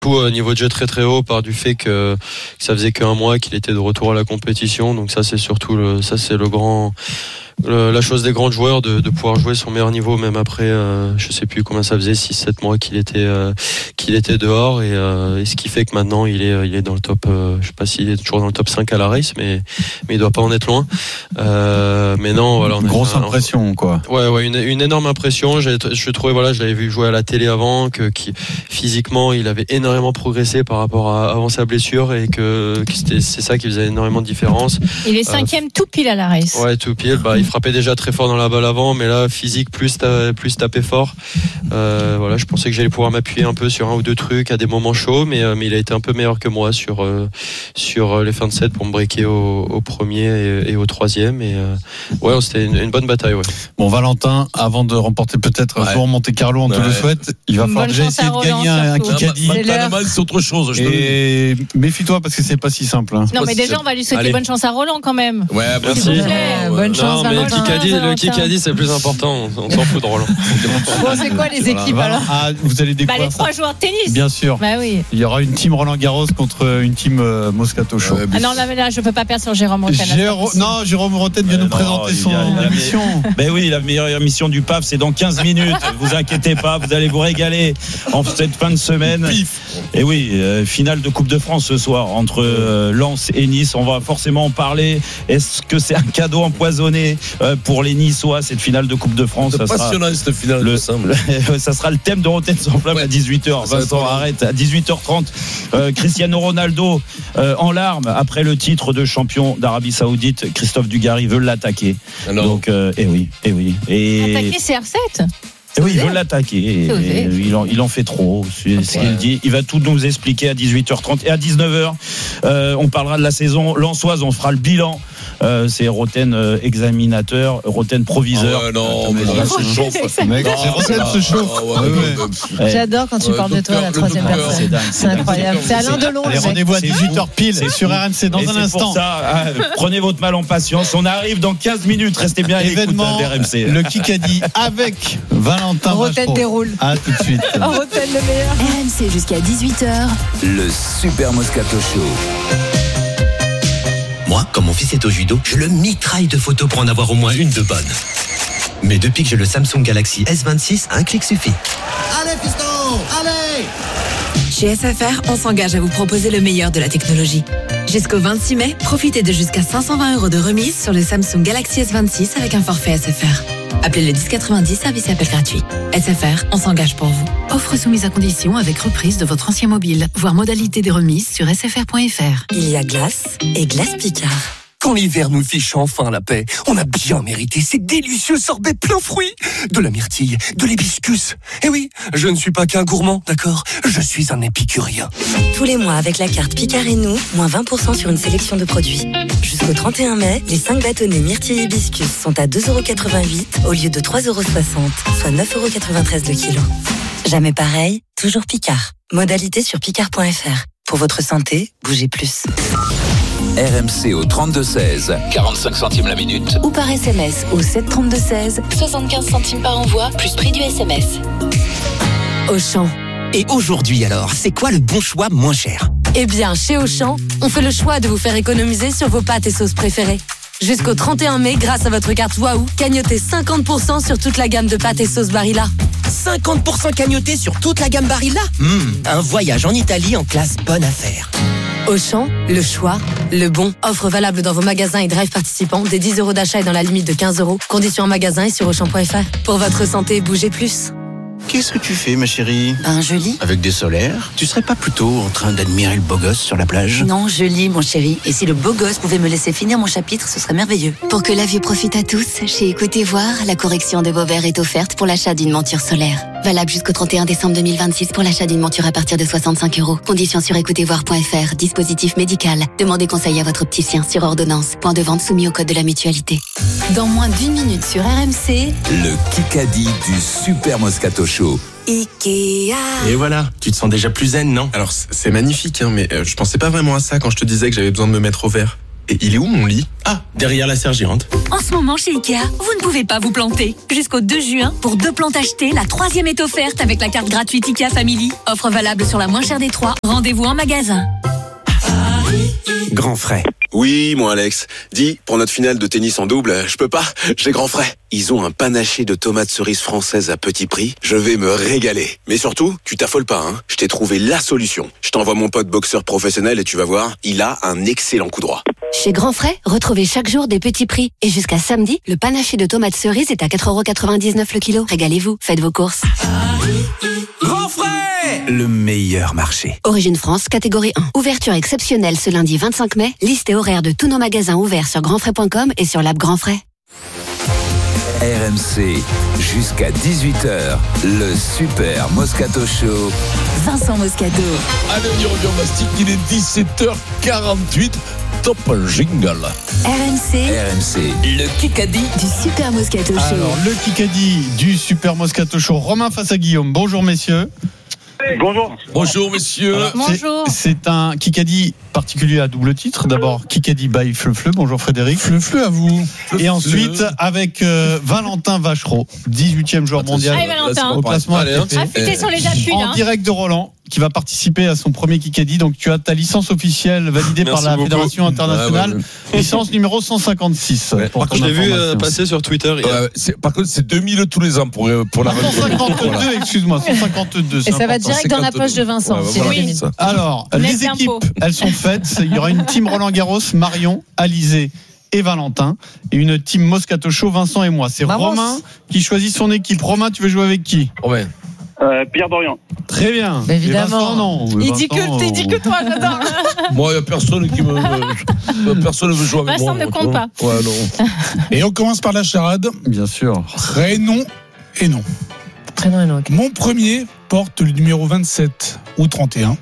Niveau de jeu très très haut par du fait que ça faisait qu'un mois qu'il était de retour à la compétition, donc ça c'est surtout la chose des grands joueurs de pouvoir jouer son meilleur niveau même après je sais plus combien ça faisait 6-7 mois qu'il était dehors et ce qui fait que maintenant il est dans le top je sais pas s'il est toujours dans le top 5 à la race mais il doit pas en être loin mais non voilà une grosse impression quoi. Ouais une énorme impression. Je trouvais je l'avais vu jouer à la télé avant physiquement il avait énormément progressé par rapport à avant sa blessure et que c'est ça qui faisait énormément de différence. Il est 5e tout pile à la race. Ouais tout pile il frappait déjà très fort dans la balle avant mais là physique plus taper fort je pensais que j'allais pouvoir m'appuyer un peu sur un ou deux trucs à des moments chauds mais il a été un peu meilleur que moi sur les fins de set pour me breaker au premier et au troisième et c'était une bonne bataille Bon Valentin avant de remporter peut-être un jour Monte Carlo on te le souhaite il va falloir déjà essayer de gagner un Kikadi c'est autre chose et méfie-toi parce que c'est pas si simple non mais déjà on va lui souhaiter bonne chance à Roland quand même merci bonne chance mais le Kikadi c'est le plus important on s'en fout de Roland. Bon c'est quoi les équipes alors vous allez découvrir les 3 joueurs de tennis bien sûr oui. Il y aura une team Roland Garros contre une team Moscato Show non là je peux pas perdre sur Jérôme Rotten Jérôme Rotten vient nous présenter son émission la meilleure émission du PAF c'est dans 15 minutes vous inquiétez pas vous allez vous régaler en cette fin de semaine et finale de Coupe de France ce soir entre Lens et Nice on va forcément en parler. Est-ce que c'est un cadeau empoisonné pour les Niçois cette finale de Coupe de France? C'est passionnant cette finale ça sera le thème de Rotten sans flamme à 18h. Vincent arrête à 18h30 Cristiano Ronaldo en larmes après le titre de champion d'Arabie Saoudite. Christophe Dugarry veut l'attaquer donc attaquer CR7 oui, il veut l'attaquer. Il en fait trop. C'est ce qu'il dit. Il va tout nous expliquer à 18h30 et à 19h. On parlera de la saison lensoise. On fera le bilan. C'est Rotten examinateur, Rotten proviseur. Non, mais là, se chauffe. Rotten se chauffe. J'adore quand tu parles de toi à la troisième personne. C'est incroyable. C'est Alain Delon. Rendez-vous à 18h pile sur RMC dans un instant. Pour ça, prenez votre mal en patience. On arrive dans 15 minutes. Restez bien à l'écoute d'RMC. Le Kikadi avec Valentin Rotten déroule. À tout de suite. Rotten le meilleur. RMC jusqu'à 18h. Le Super Moscato Show. Moi, quand mon fils est au judo, je le mitraille de photos pour en avoir au moins une de bonne. Mais depuis que j'ai le Samsung Galaxy S26, un clic suffit. Allez, fiston, allez! Chez SFR, on s'engage à vous proposer le meilleur de la technologie. Jusqu'au 26 mai, profitez de jusqu'à 520 € de remise sur le Samsung Galaxy S26 avec un forfait SFR. Appelez le 1090, service et appel gratuit. SFR, on s'engage pour vous. Offre soumise à condition avec reprise de votre ancien mobile. Voir modalité des remises sur sfr.fr. Il y a Glace et Glace Picard. Quand l'hiver nous fiche enfin la paix, on a bien mérité ces délicieux sorbets plein fruits, de la myrtille, de l'hibiscus. Et oui, je ne suis pas qu'un gourmand, d'accord? Je suis un épicurien. Tous les mois, avec la carte Picard et nous, moins 20% sur une sélection de produits. Jusqu'au 31 mai, les 5 bâtonnets myrtille et hibiscus sont à 2,88 € au lieu de 3,60 €, soit 9,93 € le kilo. Jamais pareil, toujours Picard. Modalité sur picard.fr. Pour votre santé, bougez plus. RMC au 32-16, 45 centimes la minute. Ou par SMS au 732-16, 75 centimes par envoi, plus prix du SMS. Auchan. Et aujourd'hui alors, c'est quoi le bon choix moins cher? Eh bien, chez Auchan, on fait le choix de vous faire économiser sur vos pâtes et sauces préférées. Jusqu'au 31 mai, grâce à votre carte Waouh, cagnotez 50% sur toute la gamme de pâtes et sauces Barilla. 50% cagnoté sur toute la gamme Barilla? Un voyage en Italie en classe bonne affaire. Auchan, le choix, le bon. Offre valable dans vos magasins et drive participants. Des 10 € d'achat et dans la limite de 15 €. Conditions en magasin et sur Auchan.fr. Pour votre santé, bougez plus. Qu'est-ce que tu fais, ma chérie? Je lis. Avec des solaires? Tu serais pas plutôt en train d'admirer le beau gosse sur la plage? Non, je lis, mon chéri. Et si le beau gosse pouvait me laisser finir mon chapitre, ce serait merveilleux. Pour que la vue profite à tous, chez Écoutez Voir, la correction de vos verres est offerte pour l'achat d'une monture solaire. Valable jusqu'au 31 décembre 2026 pour l'achat d'une monture à partir de 65 €. Conditions sur écoutezvoir.fr. Dispositif médical. Demandez conseil à votre opticien sur ordonnance. Point de vente soumis au code de la mutualité. Dans moins d'1 minute sur RMC, le Kikadi du Super Moscato Show. Ikea. Et voilà, tu te sens déjà plus zen, non? Alors c'est magnifique, mais je pensais pas vraiment à ça quand je te disais que j'avais besoin de me mettre au vert. Et il est où mon lit ? Ah, derrière la serre géante. En ce moment chez Ikea, vous ne pouvez pas vous planter. Jusqu'au 2 juin, pour 2 plantes achetées, la 3e est offerte avec la carte gratuite Ikea Family. Offre valable sur la moins chère des 3. Rendez-vous en magasin. Grand frais. Oui, moi Alex. Dis, pour notre finale de tennis en double, je peux pas, j'ai grand frais. Ils ont un panaché de tomates cerises françaises à petit prix. Je vais me régaler. Mais surtout, tu t'affoles pas, hein. Je t'ai trouvé la solution. Je t'envoie mon pote boxeur professionnel et tu vas voir, il a un excellent coup droit. Chez Grand Frais, retrouvez chaque jour des petits prix. Et jusqu'à samedi, le panaché de tomates cerises est à 4,99€ le kilo. Régalez-vous, faites vos courses. Grand Frais, le meilleur marché. Origine France, catégorie 1. Ouverture exceptionnelle ce lundi 25 mai. Liste et horaire de tous nos magasins ouverts sur grandfrais.com et sur l'app Grand Frais. RMC, jusqu'à 18h, le Super Moscato Show. Vincent Moscato. Allez, on y revient, Mastic, il est 17h48. Top jingle. RMC, le Kikadi du Super Moscato Show. Alors, le Kikadi du Super Moscato Show. Romain face à Guillaume. Bonjour, messieurs. Bonjour. Bonjour, messieurs. Bonjour. C'est un Kikadi particulier à double titre. D'abord, Kikadi by Fleu-Fleu. Bonjour, Frédéric. Fleu-Fleu à vous. Et ensuite, avec Valentin Vachereau, 18e joueur mondial. Allez, Valentin. Au classement ATP. Affûté sur les appuis, en direct de Roland, qui va participer à son premier Kikadi. Donc, tu as ta licence officielle validée par la Fédération internationale. Licence numéro 156. Ouais. Par contre, je l'ai vu passer sur Twitter. Par contre, c'est 2000 tous les ans pour la 152, voilà. Excuse-moi, 152. Et ça va direct dans la poche de Vincent. Oui. Alors, les équipes, elles sont faites. Il y aura une team Roland Garros, Marion, Alizé et Valentin, et une team Moscato Show, Vincent et moi. C'est Romain qui choisit son équipe. Romain, tu veux jouer avec qui? Ouais. Pierre Dorian. Très bien. Évidemment. Vincent, non. Il dit que toi, j'adore. Moi, il n'y a personne qui personne ne veut jouer avec moi. Vincent ne compte pas. Ouais, non. Et on commence par la charade. Bien sûr. Prénom et nom. Prénom et nom. Okay. Mon premier porte le numéro 27 ou 31.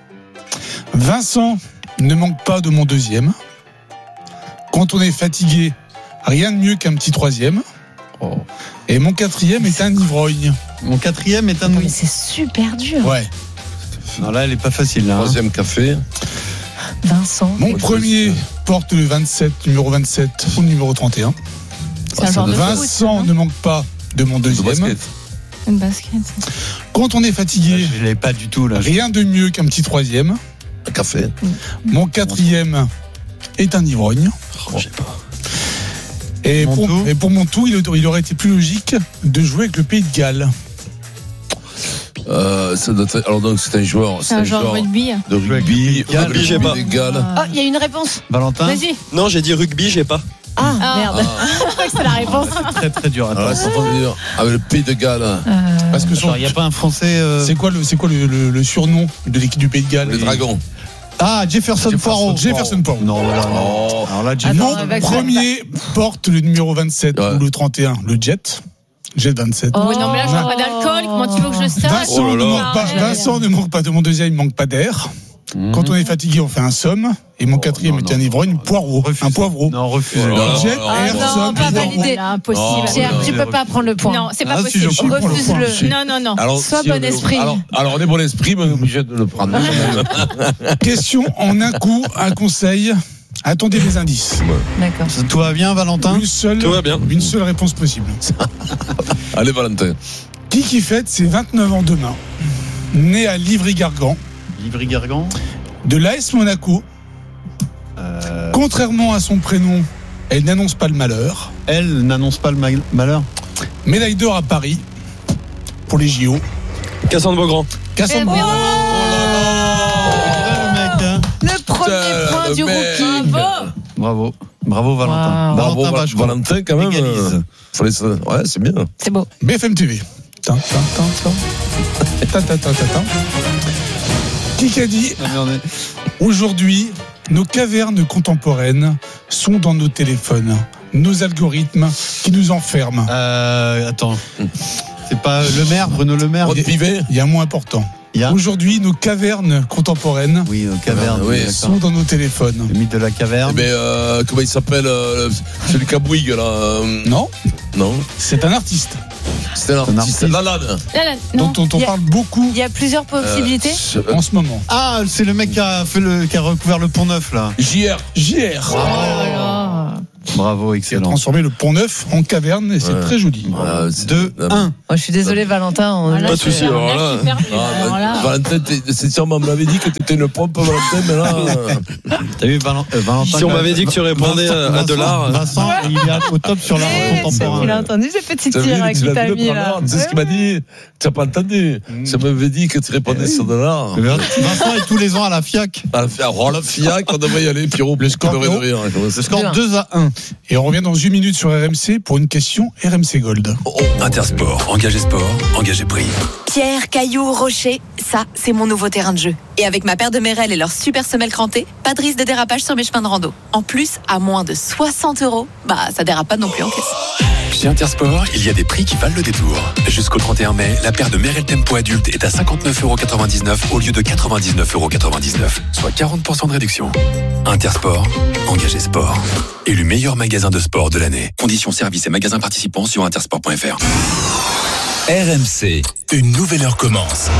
Vincent ne manque pas de mon deuxième. Quand on est fatigué, rien de mieux qu'un petit troisième. Oh. Et mon quatrième est un ivrogne. Mon quatrième est un... Mais c'est super dur. Ouais. Non, là, elle est pas facile. Là, troisième café. Vincent. Mon premier porte le 27, numéro 27 ou le numéro 31. Vincent ne manque pas de mon deuxième. Une basket. Quand on est fatigué, je l'ai pas du tout là. Rien de mieux qu'un petit troisième. Un café. Mon quatrième est un ivrogne. Oh, j'ai pas. Et pour mon tout, il aurait été plus logique de jouer avec le Pays de Galles. Alors donc c'est un joueur. C'est un joueur rugby. De rugby. Rugby, j'ai pas. Oh, il y a une réponse. Valentin. Vas-y. Non, j'ai dit rugby, j'ai pas. Merde. Je crois que c'est la réponse. Très très dur. C'est dur. Avec le Pays de Galles. Parce que il n'y a pas un Français. C'est quoi le surnom de l'équipe du Pays de Galles? Les Dragons. Ah, Jefferson Poirot. Jefferson Poirot. Non, voilà. Oh. Alors là, mon premier porte le numéro 27 ou le 31, le Jet. Jet 27. Oh, non, mais là, je bois pas d'alcool. Comment tu veux que je le sache? Vincent ne manque pas de mon deuxième, il manque pas d'air. Quand on est fatigué, on fait un somme. Et mon quatrième était un ivrogne, poireau. Un poivreau. Non, refusé. Jet, non, pas validé. Impossible. Tu peux pas prendre le point. Non, c'est pas possible. Refuse-le. Non. Sois bon esprit. Alors, on est bon esprit, mais on est obligé de le prendre. Question en un coup, un conseil. Attendez les indices. D'accord. Tout va bien, Valentin? Tout va bien. Une seule réponse possible. Allez, Valentin. Qui fête ses 29 ans demain. Né à Livry-Gargan. Livry-Gargan. De l'AS Monaco. Contrairement à son prénom, elle n'annonce pas le malheur. Elle n'annonce pas le malheur. Médaille d'or à Paris pour les JO. Cassandre Beaugrand. Cassandre Beaugrand. Le premier point du rookie. Bravo. Bravo Valentin. Bravo Valentin quand même. Ouais, c'est bien. C'est beau. BFM TV. Qui a dit aujourd'hui, nos cavernes contemporaines sont dans nos téléphones, nos algorithmes qui nous enferment. Attends. C'est pas Le Maire, Bruno Le Maire. Il y a un mot important. Aujourd'hui, nos cavernes contemporaines sont dans nos téléphones. Le mythe de la caverne. Mais comment il s'appelle celui qui a Bouygues là Non. Non. C'est un artiste. C'était l'artiste Lalanne. Dont on parle beaucoup. Il y a plusieurs possibilités en ce moment. Ah, c'est le mec qui a recouvert le Pont Neuf là. JR. Bravo, excellent. Il a transformé le Pont Neuf en caverne et c'est très joli. 2-1. Je suis désolé, Valentin. Pas de souci. Valentin, c'est sûr, on m'avait dit que tu étais une pompe, Valentin, mais là. T'as vu, Valentin. Si on m'avait dit que tu répondais à $. Vincent, il est au top sur l'art contemporain. Il a entendu ces petits tirs qui t'a mis là. C'est ce qu'il m'a dit. Tu n'as pas entendu. Ça m'avait dit que tu répondais sur $. Vincent est tous les ans à la FIAC. La FIAC, on devrait y aller. Pierrot, le score 2-1. Et on revient dans 1 minute sur RMC pour une question RMC Gold. Intersport, engagé sport, engagé prix. Pierre, cailloux, rochers, ça, c'est mon nouveau terrain de jeu. Et avec ma paire de Merrell et leur super semelle crantée, pas de risque de dérapage sur mes chemins de rando. En plus, à moins de 60 €, ça dérape pas non plus en caisse. Chez Intersport, il y a des prix qui valent le détour. Jusqu'au 31 mai, la paire de Merrell Tempo adulte est à 59,99 € au lieu de 99,99 €, soit 40% de réduction. Intersport, engagé sport. Élu meilleur magasin de sport de l'année. Conditions services et magasins participants sur intersport.fr. RMC, une nouvelle heure commence.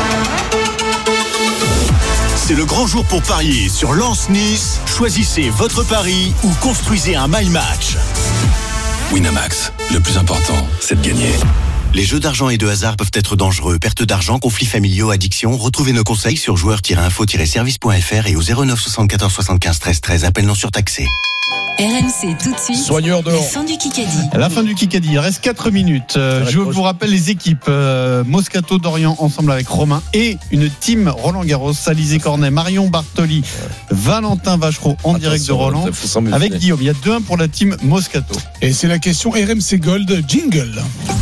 C'est le grand jour pour parier sur Lens-Nice. Choisissez votre pari ou construisez un my match. Winamax, le plus important, c'est de gagner. Les jeux d'argent et de hasard peuvent être dangereux. Perte d'argent, conflits familiaux, addiction. Retrouvez nos conseils sur joueurs-info-service.fr et au 09 74 75 13 13. Appel non surtaxé. RMC tout de suite. Soigneur dehors. La fin du Kikadi. À la fin du Kikadi, il reste 4 minutes. Je vous rappelle les équipes. Moscato Dorian ensemble avec Romain et une team Roland Garros. Alizé Cornet, Marion Bartoli, Valentin Vachereau en direct de Roland. Avec Guillaume. Il y a 2-1 pour la team Moscato. Et c'est la question RMC Gold jingle.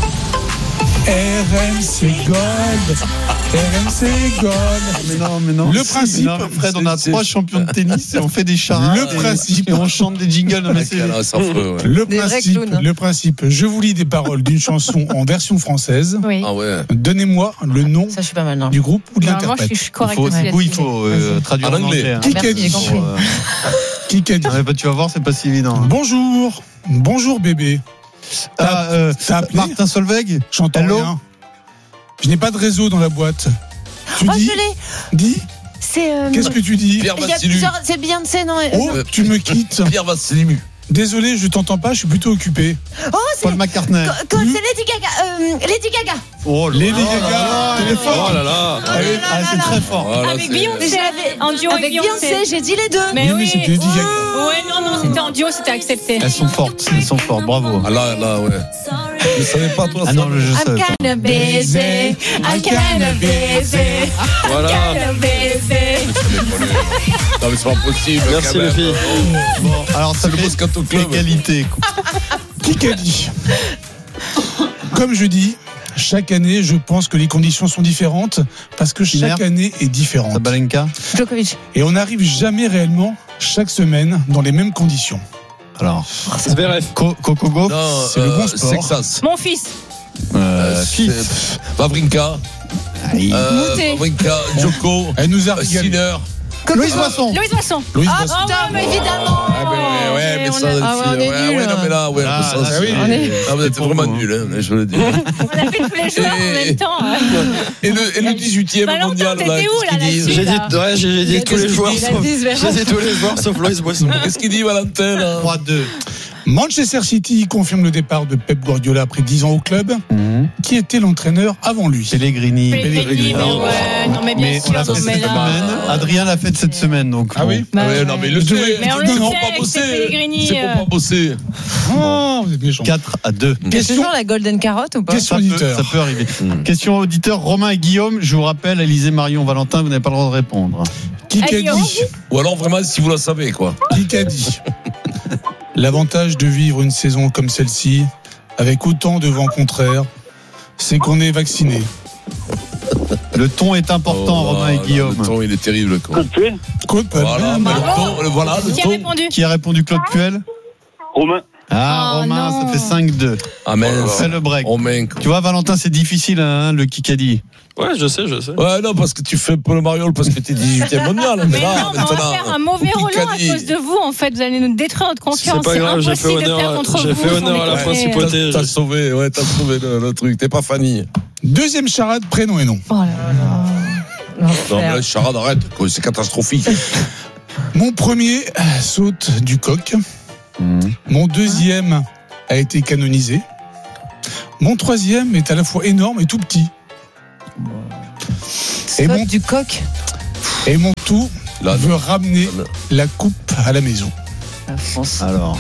RMC Gold. RMC Gold. Mais non. Le principe. Non, Fred, on a 3 champions de tennis et on fait des charades. Le principe. Et on chante des jingles. Non, mais c'est... Le principe. Je vous lis des paroles d'une chanson en version française. Oui. Ah ouais. Donnez-moi le nom ça, je suis pas mal, du groupe ou de l'interprète. Moi, je suis correct. Il faut traduire en anglais. Qui a dit Tu vas voir, c'est pas si évident. Bonjour bébé. T'as appelé Martin Solveig. J'entends rien. Je n'ai pas de réseau dans la boîte. Tu dis. Je l'ai. Dis. C'est. Qu'est-ce que tu dis? Pierre Vassiliou. C'est Beyoncé, non? Oh, tu me quittes. Pierre Vassiliou. Désolé, je t'entends pas, je suis plutôt occupé. Oh, c'est Paul McCartney. C'est Lady Gaga. Lady Gaga. Oh là Lady Gaga. Oh là là. C'est très fort. Avec Beyoncé. En duo avec Beyoncé, j'ai dit les deux. Mais oui, c'était Lady Gaga. Ouais, non, c'était en duo, c'était accepté. Elles sont fortes, bravo. Ah là, ouais. Je savais pas, toi. Ah non, je savais pas. I'm kinda busy. Voilà. Non, mais c'est pas possible. Merci les filles. Bon, alors ça fait Moscato Club. Égalité. Qui a dit? Comme je dis, chaque année, je pense que les conditions sont différentes parce que chaque année est différente. Sabalenka. Djokovic. Et on n'arrive jamais réellement chaque semaine dans les mêmes conditions. Alors, Zverev. Coco Gauff. C'est le bon sport. Texas. Mon fils. Wawrinka. Wawrinka. Djoko. Elle nous a régalé. Sinner. Louise Boisson. Ah, évidemment. Ouais, mais ça, ouais, non, mais là, ouais, ça, vous êtes vraiment nul, je le dis. On a fait tous les joueurs en même temps. Et le 18e mondial, là, qu'est-ce qu'il dit? J'ai dit tous les joueurs sauf Louise Boisson. Qu'est-ce qu'il dit, Valentin? 3-2. Manchester City confirme le départ de Pep Guardiola après 10 ans au club. Qui était l'entraîneur avant lui? Pellegrini. Non, mais bien sûr. Adrien l'a fait cette semaine, donc. Ah oui? Non, mais il le sait. Mais on le sait, c'est Pellegrini. C'est pour pas bosser. Oh, vous êtes méchants. 4-2. Question la Golden Carotte ou pas? Question auditeur. Ça peut arriver. Question auditeur, Romain et Guillaume. Je vous rappelle, Alizé, Marion, Valentin, vous n'avez pas le droit de répondre. Qui a dit? Ou alors vraiment, si vous la savez, quoi. Qui a dit? L'avantage de vivre une saison comme celle-ci, avec autant de vent contraire, c'est qu'on est vacciné. Le ton est important, Romain et Guillaume. Le ton, il est terrible, quoi. Claude Puel. Voilà, le ton. Qui a répondu? Qui a répondu? Claude Puel. Romain. Romain, ça fait 5-2. C'est le break. Tu vois, Valentin, c'est difficile, le Kikadi. Ouais, je sais. Ouais, non, parce que tu fais pour le mariole parce que t'es 18e mondial. Mais là, on va faire un mauvais Roland à cause de vous, en fait. Vous allez nous détruire notre confiance. C'est pas grave, j'ai fait honneur à la principauté. T'as sauvé le truc. T'es pas Fanny. Deuxième charade, prénom et nom. Oh là là. Non, mais là, charade, arrête. C'est catastrophique. Mon premier saute du coq. Mon deuxième a été canonisé. Mon troisième est à la fois énorme et tout petit. Saute du coq. Et mon tout veut ramener la coupe à la maison. La France. Alors,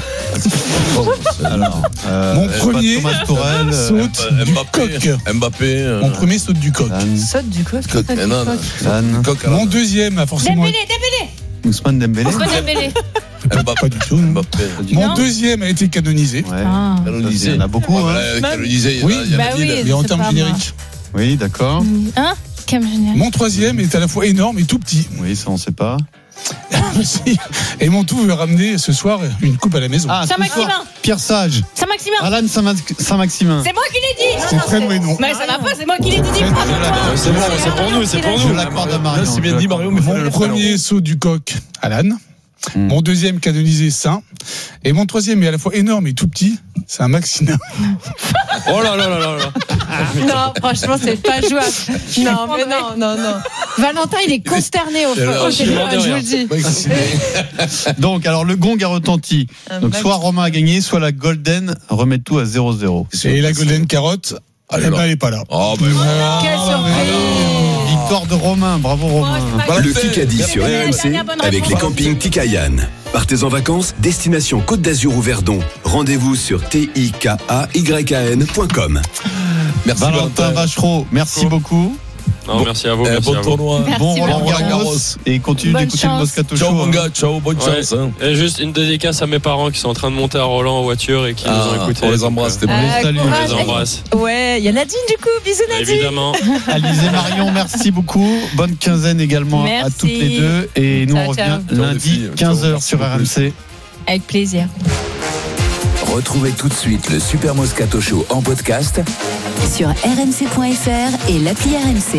mon premier saute du coq. Mbappé. Mon premier saute du coq. Saute du coq. Mon deuxième a forcément. Dembélé. Ousmane Dembélé. Pas du tout. Mon deuxième a été canonisé. Canonisé. Il y en a beaucoup. Canonisé. Oui, mais en termes génériques. Oui, d'accord. Mon troisième est à la fois énorme et tout petit. Oui, ça on sait pas. Et mon tout veut ramener ce soir une coupe à la maison. Saint-Maximin. Pierre Sage. Saint-Maximin. Alan Saint-Maximin. C'est moi qui l'ai dit. C'est prénom et nom. Mais ça va pas, c'est moi qui l'ai dit. C'est bon, c'est pour nous, c'est pour nous. Je l'accorde à Marion. C'est bien dit, Marion. Mon premier saut du coq, Alan. Mon deuxième canonisé, Saint. Et mon troisième est à la fois énorme et tout petit, c'est un Maxina. Oh là là là là. Non, franchement, c'est pas jouable. Non, mais non. Valentin, il est consterné au téléphone, je vous le dis. Donc, alors, le gong a retenti. Donc, soit Romain a gagné, soit la Golden remet tout à 0-0. Et la Golden Carotte, elle n'est pas là. Quelle surprise! Victoire de Romain, bravo Romain. Le Kikadi sur RMC avec les campings Tikayan. Partez en vacances, destination Côte d'Azur ou Verdon. Rendez-vous sur tikayan.com. Merci Valentin Vachereau, merci beaucoup. Non, merci à vous. Bon tournoi. Bon Roland Garros. Et continue d'écouter le Moscato Show. Ciao mon gars, ciao, bonne chance. Et juste une dédicace à mes parents qui sont en train de monter à Roland en voiture et qui nous ont écoutés. On les embrasse, t'es bon. Salut, on les embrasse. Ouais, il y a Nadine du coup, bisous Nadine. Évidemment. Alizé Marion, merci beaucoup. Bonne quinzaine également à toutes les deux. Et nous on revient lundi 15h sur RMC. Avec plaisir. Retrouvez tout de suite le Super Moscato Show en podcast sur rmc.fr et l'appli RMC.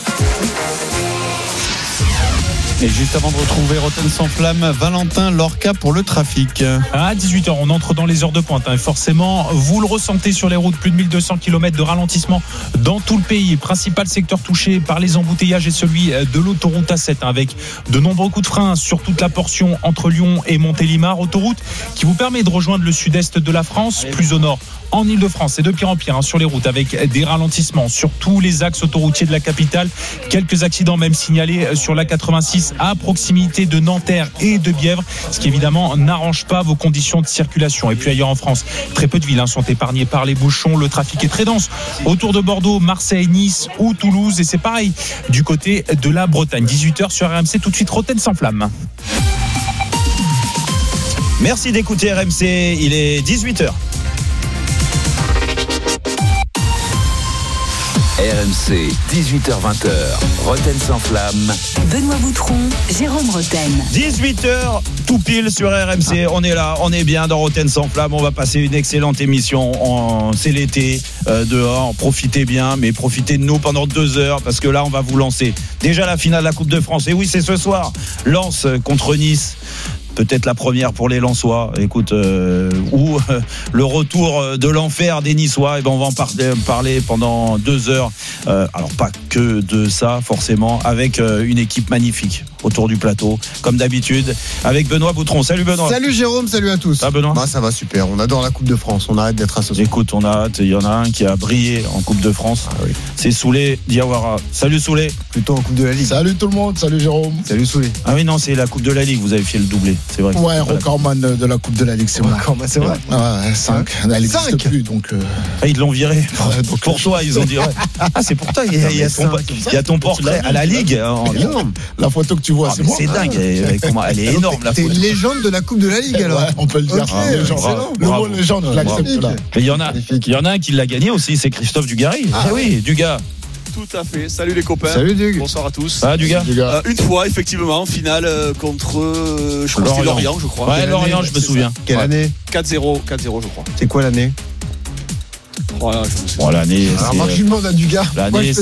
Et juste avant de retrouver Rotten sans flamme, Valentin Lorca pour le trafic. À 18h, on entre dans les heures de pointe. Forcément, vous le ressentez sur les routes, plus de 1200 km de ralentissement dans tout le pays. Principal secteur touché par les embouteillages est celui de l'autoroute A7, avec de nombreux coups de frein sur toute la portion entre Lyon et Montélimar. Autoroute qui vous permet de rejoindre le sud-est de la France, plus au nord. En Ile-de-France, c'est de pire en pire sur les routes, avec des ralentissements sur tous les axes autoroutiers de la capitale. Quelques accidents même signalés sur la 86 à proximité de Nanterre et de Bièvre, ce qui évidemment n'arrange pas vos conditions de circulation. Et puis ailleurs en France, très peu de villes sont épargnées par les bouchons. Le trafic est très dense autour de Bordeaux, Marseille, Nice ou Toulouse. Et c'est pareil du côté de la Bretagne. 18h sur RMC, tout de suite Rotten sans flamme. Merci d'écouter RMC, il est 18h. RMC, 18h-20h, Rotten sans flamme. Benoît Boutron, Jérôme Rotten. 18h, tout pile sur RMC. On est là, on est bien dans Rotten sans flamme. On va passer une excellente émission. C'est l'été, dehors. Profitez bien, mais profitez de nous pendant 2 heures parce que là, on va vous lancer déjà la finale de la Coupe de France. Et oui, c'est ce soir. Lens contre Nice. Peut-être la première pour les Lensois, écoute, ou le retour de l'enfer des Niçois. Et ben on va en parler pendant 2 heures. Alors pas que de ça forcément, avec une équipe magnifique autour du plateau, comme d'habitude, avec Benoît Boutron. Salut Benoît. Salut Jérôme, salut à tous. Ça Benoît? Ça va super, on adore la Coupe de France, on arrête d'être associés. Écoute, on a hâte, il y en a un qui a brillé en Coupe de France. Oui. C'est Soulé Diawara. Salut Soulé. Plutôt en Coupe de la Ligue. Salut tout le monde, salut Jérôme. Salut Soulé. Ah oui non, c'est la Coupe de la Ligue, vous avez fait le doublé, c'est vrai. Ouais, recordman de la Coupe de la Ligue, c'est moi. C'est vrai. Ouais, 5. Elle n'existe plus, donc. Ah, ils l'ont viré. Pour toi, ils ont dit. Ouais. Ah, c'est pour toi. Il y a ton portrait à la Ligue. La photo que tu vois, c'est moi. C'est dingue. Elle est énorme la photo. T'es une légende de la Coupe de la Ligue alors. Ouais, on peut le dire. Le mot légende, je l'accepte là. Mais il y en a un qui l'a gagné aussi, c'est Christophe Dugarry. Ah oui, Dugas. Tout à fait. Salut les copains. Salut Dugue. Bonsoir à tous. Ah, Dugas. Une fois, effectivement, en finale contre, je crois que c'était Lorient, je crois. Ouais, Lorient, je me souviens. Quelle année 4-0, je crois. C'est quoi l'année? Voilà, l'année. Alors, moi, je demande à Dugas. L'année,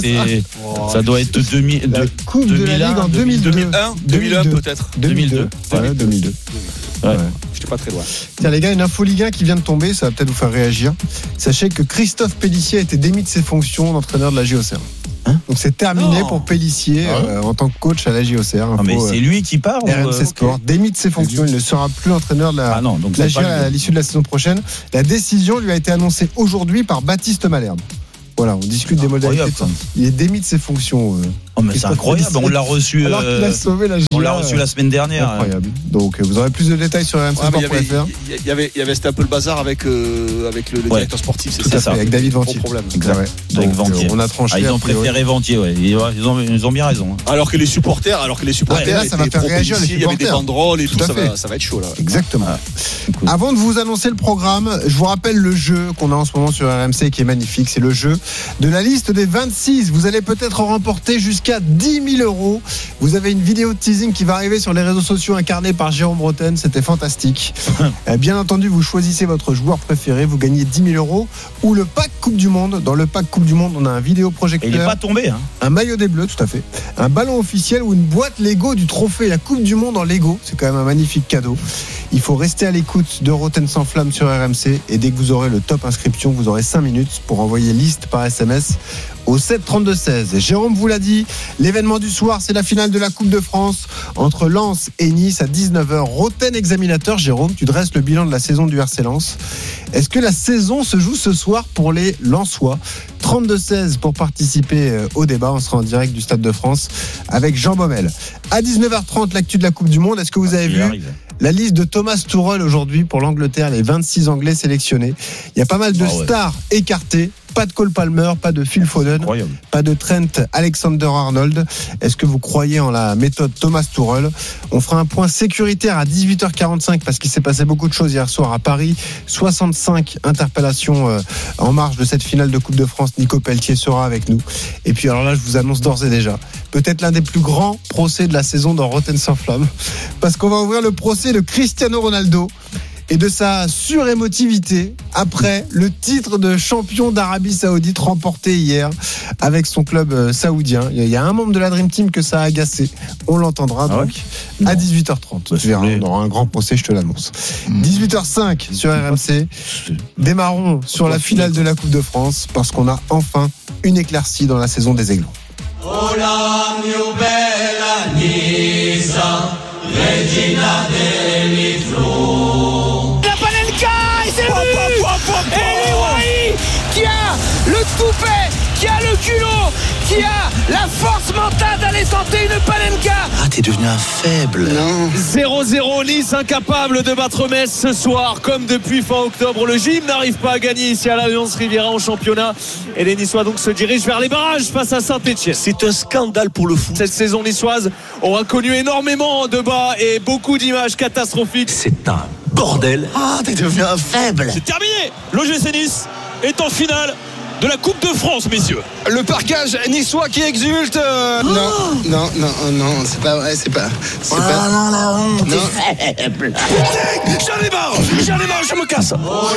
ça doit être 2000. La Coupe de la Ligue en 2002. 2001 peut-être. 2002. Ouais, 2002. Ouais. J'étais pas très loin. Tiens les gars, une info Ligue 1 qui vient de tomber, ça va peut-être vous faire réagir. Sachez que Christophe Pélissier a été démis de ses fonctions d'entraîneur de la JOCR. Donc c'est terminé pour Pélissier en tant que coach à la JOCR. Non, mais c'est lui qui part RMC Sport, démis de ses fonctions, il ne sera plus entraîneur de la JOCR à l'issue de la saison prochaine. La décision lui a été annoncée aujourd'hui par Baptiste Malherbe. Voilà, on discute des modalités. Il est démis de ses fonctions. Mais c'est incroyable, on l'a reçu. Alors qu'il a sauvé la JOCR. On l'a reçu la semaine dernière. Incroyable. Donc vous aurez plus de détails sur rmcsport.fr. Il y avait c'était un peu le bazar avec le directeur sportif, c'est tout à fait, avec David Ventier. Problème. Exact. Avec Ventier. On a tranché. Ils ont préféré Ventier, ouais. Ils ont bien raison. Alors que les supporters, là, ça va faire réagir les supporters. Il y avait des banderoles et tout, ça va être chaud là. Exactement. Avant de vous annoncer le programme, je vous rappelle le jeu qu'on a en ce moment sur RMC qui est magnifique. C'est le jeu de la liste des 26. Vous allez peut-être remporter jusqu'à 10 000 €. Vous avez une vidéo de teasing qui va arriver sur les réseaux sociaux incarnée par Jérôme Roten. C'était fantastique. Bien entendu, vous choisissez votre joueur préféré. Vous gagnez 10 000 € ou le pack Coupe du Monde. Dans le pack Coupe du Monde, on a un vidéoprojecteur. Il n'est pas tombé. Un maillot des Bleus, tout à fait. Un ballon officiel ou une boîte Lego du trophée la Coupe du Monde en Lego. C'est quand même un magnifique cadeau. Il faut rester à l'écoute de Roten sans flamme sur RMC. Et dès que vous aurez le top inscription, vous aurez 5 minutes pour envoyer liste par SMS au 7 32 16. Jérôme vous l'a dit, l'événement du soir, c'est la finale de la Coupe de France entre Lens et Nice à 19h. Roten examinateur. Jérôme, tu dresses le bilan de la saison du RC Lens. Est-ce que la saison se joue ce soir pour les Lensois? 32-16 pour participer au débat. On sera en direct du Stade de France avec Jean Baumel. À 19h30, l'actu de la Coupe du Monde. Est-ce que vous avez vu la liste de Thomas Tuchel aujourd'hui pour l'Angleterre, les 26 Anglais sélectionnés? Il y a pas mal de stars écartées. Pas de Cole Palmer, pas de Phil Foden, pas de Trent Alexander-Arnold. Est-ce que vous croyez en la méthode Thomas Tuchel? On fera un point sécuritaire à 18h45 parce qu'il s'est passé beaucoup de choses hier soir à Paris. 65 interpellations en marge de cette finale de Coupe de France. Nico Pelletier sera avec nous. Et puis alors là, je vous annonce d'ores et déjà, peut-être l'un des plus grands procès de la saison dans Roten sans flamme, parce qu'on va ouvrir le procès de Cristiano Ronaldo et de sa surémotivité après le titre de champion d'Arabie Saoudite remporté hier avec son club saoudien. Il y a un membre de la Dream Team que ça a agacé. On l'entendra donc à 18h30. Tu verras, on aura un grand procès, je te l'annonce. 18h05 sur RMC. Démarrons sur la finale de la Coupe de France parce qu'on a enfin une éclaircie dans la saison des Aiglons. Hola, mio bella Nisa, Regina dell'Iflu. La Panenka, et c'est le but. Et Wai qui a le toupet, qui a le culot, qui a la force mentale d'aller tenter une Panenka. Ah, t'es devenu un faible. Non. 0-0, Nice incapable de battre Metz ce soir, comme depuis fin octobre. Le gym n'arrive pas à gagner ici à l'Alliance Riviera en championnat. Et les Niçois donc se dirigent vers les barrages face à Saint-Etienne. C'est un scandale pour le foot. Cette saison niçoise aura connu énormément de bas et beaucoup d'images catastrophiques. C'est un bordel. Ah, t'es devenu un faible. C'est terminé. L'OGC Nice est en finale de la Coupe de France, messieurs. Le parquage niçois qui exulte. Non, c'est pas vrai, c'est pas. Non, faible. J'en ai marre, je me casse.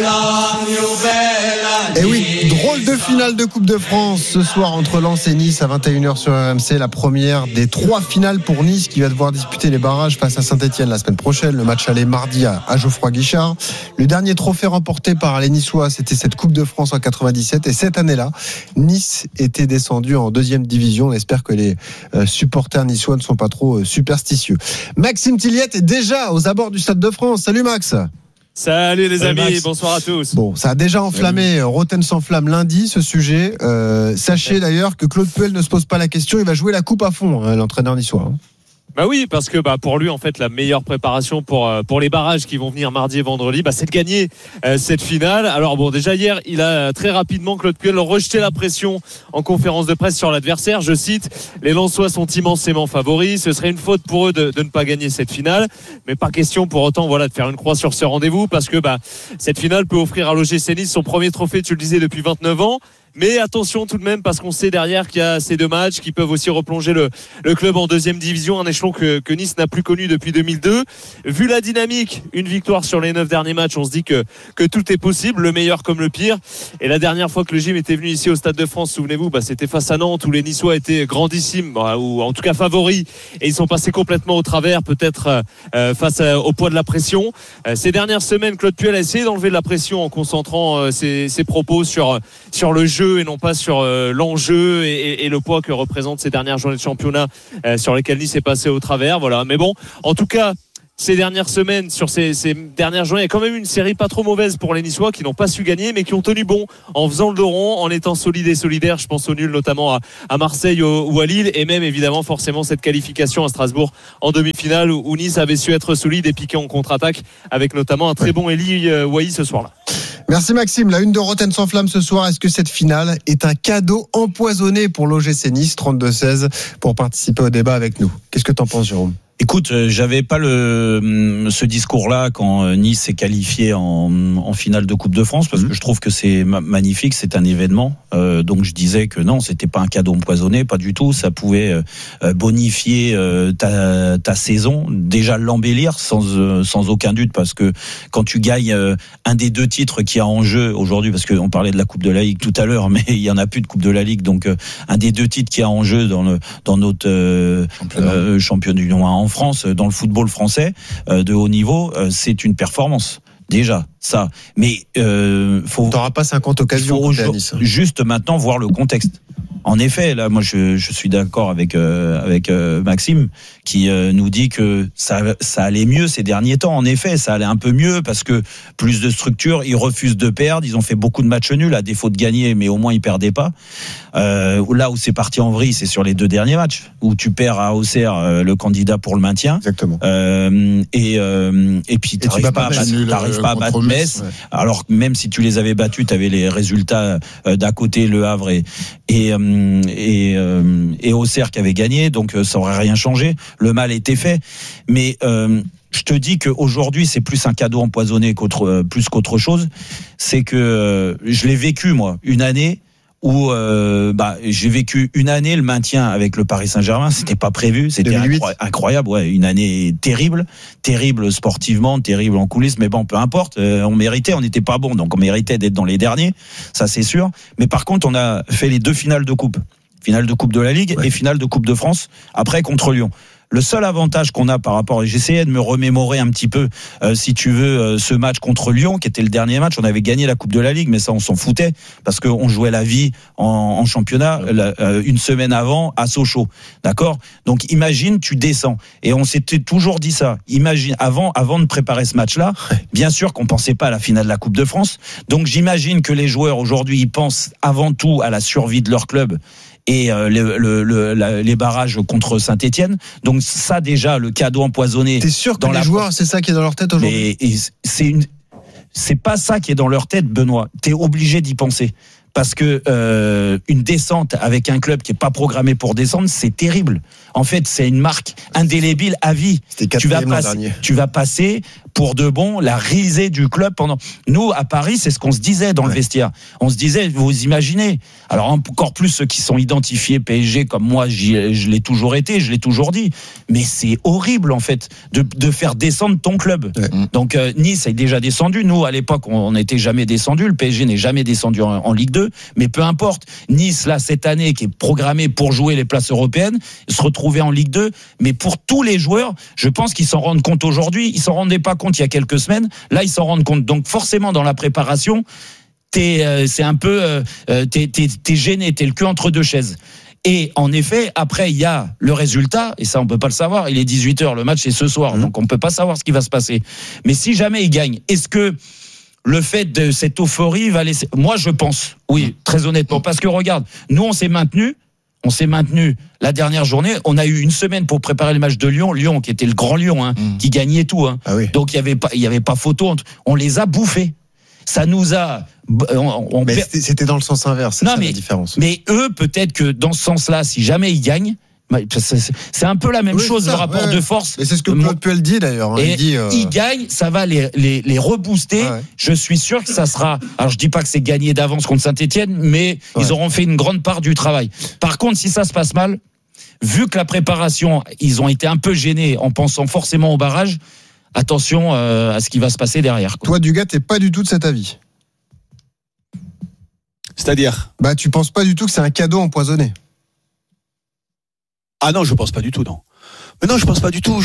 Et oui, drôle de finale de Coupe de France ce soir entre Lens et Nice à 21h sur RMC. La première des 3 finales pour Nice qui va devoir disputer les barrages face à Saint-Etienne la semaine prochaine. Le match allait mardi à Geoffroy Guichard. Le dernier trophée remporté par les Niçois, c'était cette Coupe de France en 97. Et cette année-là, Nice était descendu en 2e division. On espère que les supporters niçois ne sont pas trop superstitieux. Maxime Tilliette est déjà aux abords du Stade de France. Salut Max. Salut les amis, Max. bonsoir à tous. Bon, ça a déjà enflammé Roten sans flamme lundi ce sujet. Sachez d'ailleurs que Claude Puel ne se pose pas la question, il va jouer la coupe à fond, l'entraîneur niçois. Bah oui, parce que pour lui en fait la meilleure préparation pour les barrages qui vont venir mardi et vendredi, c'est de gagner cette finale. Alors bon, déjà hier, il a très rapidement Claude Puel rejeté la pression en conférence de presse sur l'adversaire. Je cite: les Lensois sont immensément favoris, ce serait une faute pour eux de ne pas gagner cette finale, mais pas question pour autant de faire une croix sur ce rendez-vous, parce que cette finale peut offrir à l'OGC Nice son premier trophée, tu le disais, depuis 29 ans. Mais attention tout de même, parce qu'on sait derrière qu'il y a ces 2 matchs qui peuvent aussi replonger le club en 2e division, un échelon que Nice n'a plus connu depuis 2002. Vu la dynamique, une victoire sur les 9 derniers matchs, on se dit que tout est possible, le meilleur comme le pire. Et la dernière fois que le gym était venu ici au Stade de France, souvenez-vous, c'était face à Nantes où les Niçois étaient grandissimes, ou en tout cas favoris, et ils sont passés complètement au travers, peut-être face au poids de la pression. Ces dernières semaines, Claude Puel a essayé d'enlever de la pression en concentrant ses propos sur le jeu et non pas sur l'enjeu et le poids que représentent ces dernières journées de championnat sur lesquelles Nice est passé au travers. Voilà. Mais bon, en tout cas, ces dernières semaines, sur ces dernières journées, il y a quand même une série pas trop mauvaise pour les Niçois qui n'ont pas su gagner, mais qui ont tenu bon en faisant le dos rond, en étant solides et solidaires. Je pense au nul notamment à Marseille ou à Lille, et même évidemment forcément cette qualification à Strasbourg en demi-finale où Nice avait su être solide et piquer en contre-attaque avec notamment un très bon Eli Wahi ce soir-là. Merci Maxime. La une de Rotten sans flamme ce soir. Est-ce que cette finale est un cadeau empoisonné pour l'OGC Nice? 32-16 pour participer au débat avec nous. Qu'est-ce que t'en penses, Jérôme? Écoute, j'avais pas ce discours-là quand Nice s'est qualifié en finale de Coupe de France, parce que je trouve que c'est magnifique, c'est un événement. Donc je disais que non, c'était pas un cadeau empoisonné, pas du tout. Ça pouvait bonifier ta saison, déjà l'embellir sans aucun doute, parce que quand tu gagnes un des 2 titres qui a en jeu aujourd'hui, parce qu'on parlait de la Coupe de la Ligue tout à l'heure, mais il y en a plus de Coupe de la Ligue, donc un des 2 titres qui a en jeu dans notre championnat du Nord en France, dans le football français de haut niveau, c'est une performance. Déjà, ça. Mais t'auras pas 50 occasions. Juste maintenant voir le contexte. En effet, là, moi, je suis d'accord avec Maxime qui nous dit que ça allait mieux ces derniers temps. En effet, ça allait un peu mieux parce que plus de structure, ils refusent de perdre. Ils ont fait beaucoup de matchs nuls à défaut de gagner, mais au moins ils perdaient pas. Là où c'est parti en vrille, c'est sur les 2 derniers matchs où tu perds à Auxerre, le candidat pour le maintien. Exactement. Et puis t'arrives pas à battre Metz. Ouais. Alors même si tu les avais battus, t'avais les résultats d'à côté, Le Havre et Auxerre qui avait gagné, donc ça aurait rien changé. Le mal était fait, mais je te dis qu'aujourd'hui c'est plus un cadeau empoisonné plus qu'autre chose. C'est que je l'ai vécu moi une année où j'ai vécu une année le maintien avec le Paris Saint-Germain, c'était pas prévu, c'était incroyable, une année terrible sportivement, terrible en coulisses, mais bon, peu importe, on n'était pas bon, donc on méritait d'être dans les derniers, ça c'est sûr. Mais par contre, on a fait les 2 finales de coupe de la Ligue et finale de Coupe de France après contre Lyon. Le seul avantage qu'on a par rapport, j'essayais de me remémorer un petit peu, si tu veux, ce match contre Lyon, qui était le dernier match, on avait gagné la Coupe de la Ligue, mais ça on s'en foutait, parce qu'on jouait la vie en championnat une semaine avant à Sochaux, d'accord? Donc imagine, tu descends, et on s'était toujours dit ça, imagine, avant de préparer ce match-là, bien sûr qu'on pensait pas à la finale de la Coupe de France, donc j'imagine que les joueurs aujourd'hui, ils pensent avant tout à la survie de leur club, et les barrages contre Saint-Etienne. Donc ça déjà, le cadeau empoisonné. T'es sûr que les joueurs, c'est ça qui est dans leur tête aujourd'hui? C'est pas ça qui est dans leur tête, Benoît. T'es obligé d'y penser. Parce que une descente avec un club qui est pas programmé pour descendre, c'est terrible. En fait, c'est une marque indélébile à vie. Tu vas passer pour de bon la risée du club pendant. Nous à Paris, c'est ce qu'on se disait dans le vestiaire. On se disait, vous imaginez. Alors encore plus ceux qui sont identifiés PSG comme moi, je l'ai toujours été, je l'ai toujours dit. Mais c'est horrible en fait de faire descendre ton club. Ouais. Donc Nice est déjà descendu. Nous à l'époque, on n'était jamais descendu. Le PSG n'est jamais descendu en Ligue 2. Mais peu importe. Nice là cette année qui est programmée pour jouer les places européennes, se retrouver en Ligue 2. Mais pour tous les joueurs, je pense qu'ils s'en rendent compte aujourd'hui. Ils s'en rendaient pas compte il y a quelques semaines. Là, ils s'en rendent compte. Donc forcément, dans la préparation, c'est un peu, t'es gêné, t'es le cul entre 2 chaises. Et en effet, après, il y a le résultat, et ça, on peut pas le savoir. Il est 18h, le match est ce soir, donc on peut pas savoir ce qui va se passer. Mais si jamais il gagne, est-ce que le fait de cette euphorie va laisser... Moi, je pense, oui, très honnêtement, parce que regarde, nous, on s'est maintenu la dernière journée. On a eu une semaine pour préparer le match de Lyon. Lyon, qui était le grand Lyon, qui gagnait tout. Ah oui. Donc, il y avait pas photo. On les a bouffés. Ça nous a... Mais c'était dans le sens inverse, c'est ça la différence. Mais eux, peut-être que dans ce sens-là, si jamais ils gagnent, C'est un peu la même chose, le rapport de force. Et c'est ce que Claude Puel dit d'ailleurs. Et il gagne, ça va les rebooster. Ouais. Je suis sûr que ça sera. Alors je dis pas que c'est gagné d'avance contre Saint-Etienne, mais ils auront fait une grande part du travail. Par contre, si ça se passe mal, vu que la préparation, ils ont été un peu gênés en pensant forcément au barrage, attention à ce qui va se passer derrière. Toi, Dugas, t'es pas du tout de cet avis. C'est-à-dire ? Tu penses pas du tout que c'est un cadeau empoisonné ? Ah non, je pense pas du tout, non. Mais non, je pense pas du tout.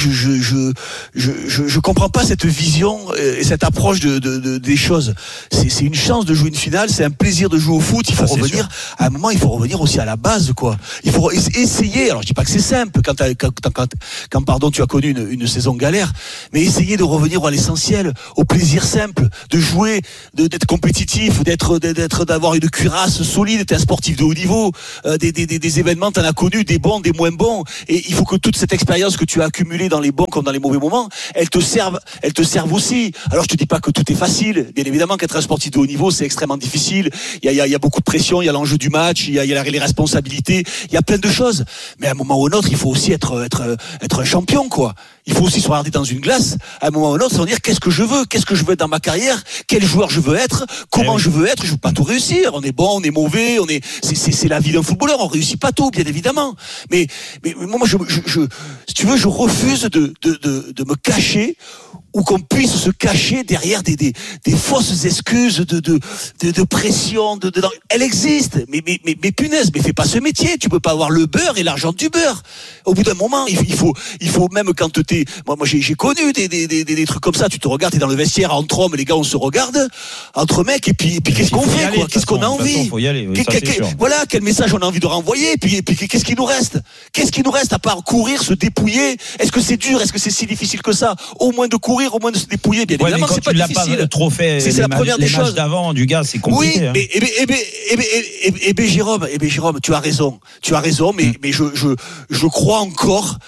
Je comprends pas cette vision et cette approche des choses. C'est une chance de jouer une finale, c'est un plaisir de jouer au foot. Il faut revenir à un moment, il faut revenir aussi à la base, quoi. Il faut essayer. Alors je dis pas que c'est simple quand tu as connu une saison galère, mais essayer de revenir à l'essentiel, au plaisir simple, de jouer, d'être compétitif, d'avoir une cuirasse solide, d'être un sportif de haut niveau. Des événements, t'en as connu, des bons, des moins bons, et il faut que toute cette expérience que tu as accumulée dans les bons comme dans les mauvais moments, elle te serve aussi. Alors je te dis pas que tout est facile. Bien évidemment qu'être un sportif de haut niveau, c'est extrêmement difficile. Il y a beaucoup de pression, il y a l'enjeu du match, il y a les responsabilités, il y a plein de choses. Mais à un moment ou à un autre, il faut aussi être un champion, quoi. Il faut aussi se regarder dans une glace. À un moment ou à un autre, se dire qu'est-ce que je veux être dans ma carrière, quel joueur je veux être, comment je veux être. Je veux pas tout réussir. On est bon, on est mauvais, c'est la vie d'un footballeur. On réussit pas tout, bien évidemment. Mais moi, si tu veux, je refuse de me cacher, ou qu'on puisse se cacher derrière des fausses excuses de pression. Elle existe, mais punaise, mais fais pas ce métier. Tu peux pas avoir le beurre et l'argent du beurre. Au bout d'un moment, il faut même quand t'es. Moi j'ai connu des trucs comme ça. Tu te regardes, t'es dans le vestiaire entre hommes, les gars, on se regarde entre mecs, et puis qu'est-ce qu'on fait, quoi? Qu'est-ce qu'on a envie? Faut y aller. Oui, voilà, quel message on a envie de renvoyer, et puis qu'est-ce qui nous reste? Qu'est-ce qui nous reste à part courir, se dépouiller? Est-ce que c'est dur? Est-ce que c'est si difficile que ça? Au moins de courir, au moins de se dépouiller, bien évidemment, c'est pas difficile. Le trophée, c'est la première des choses d'avant du gars, c'est compliqué. Oui, mais Jérôme, tu as raison, mais je crois encore.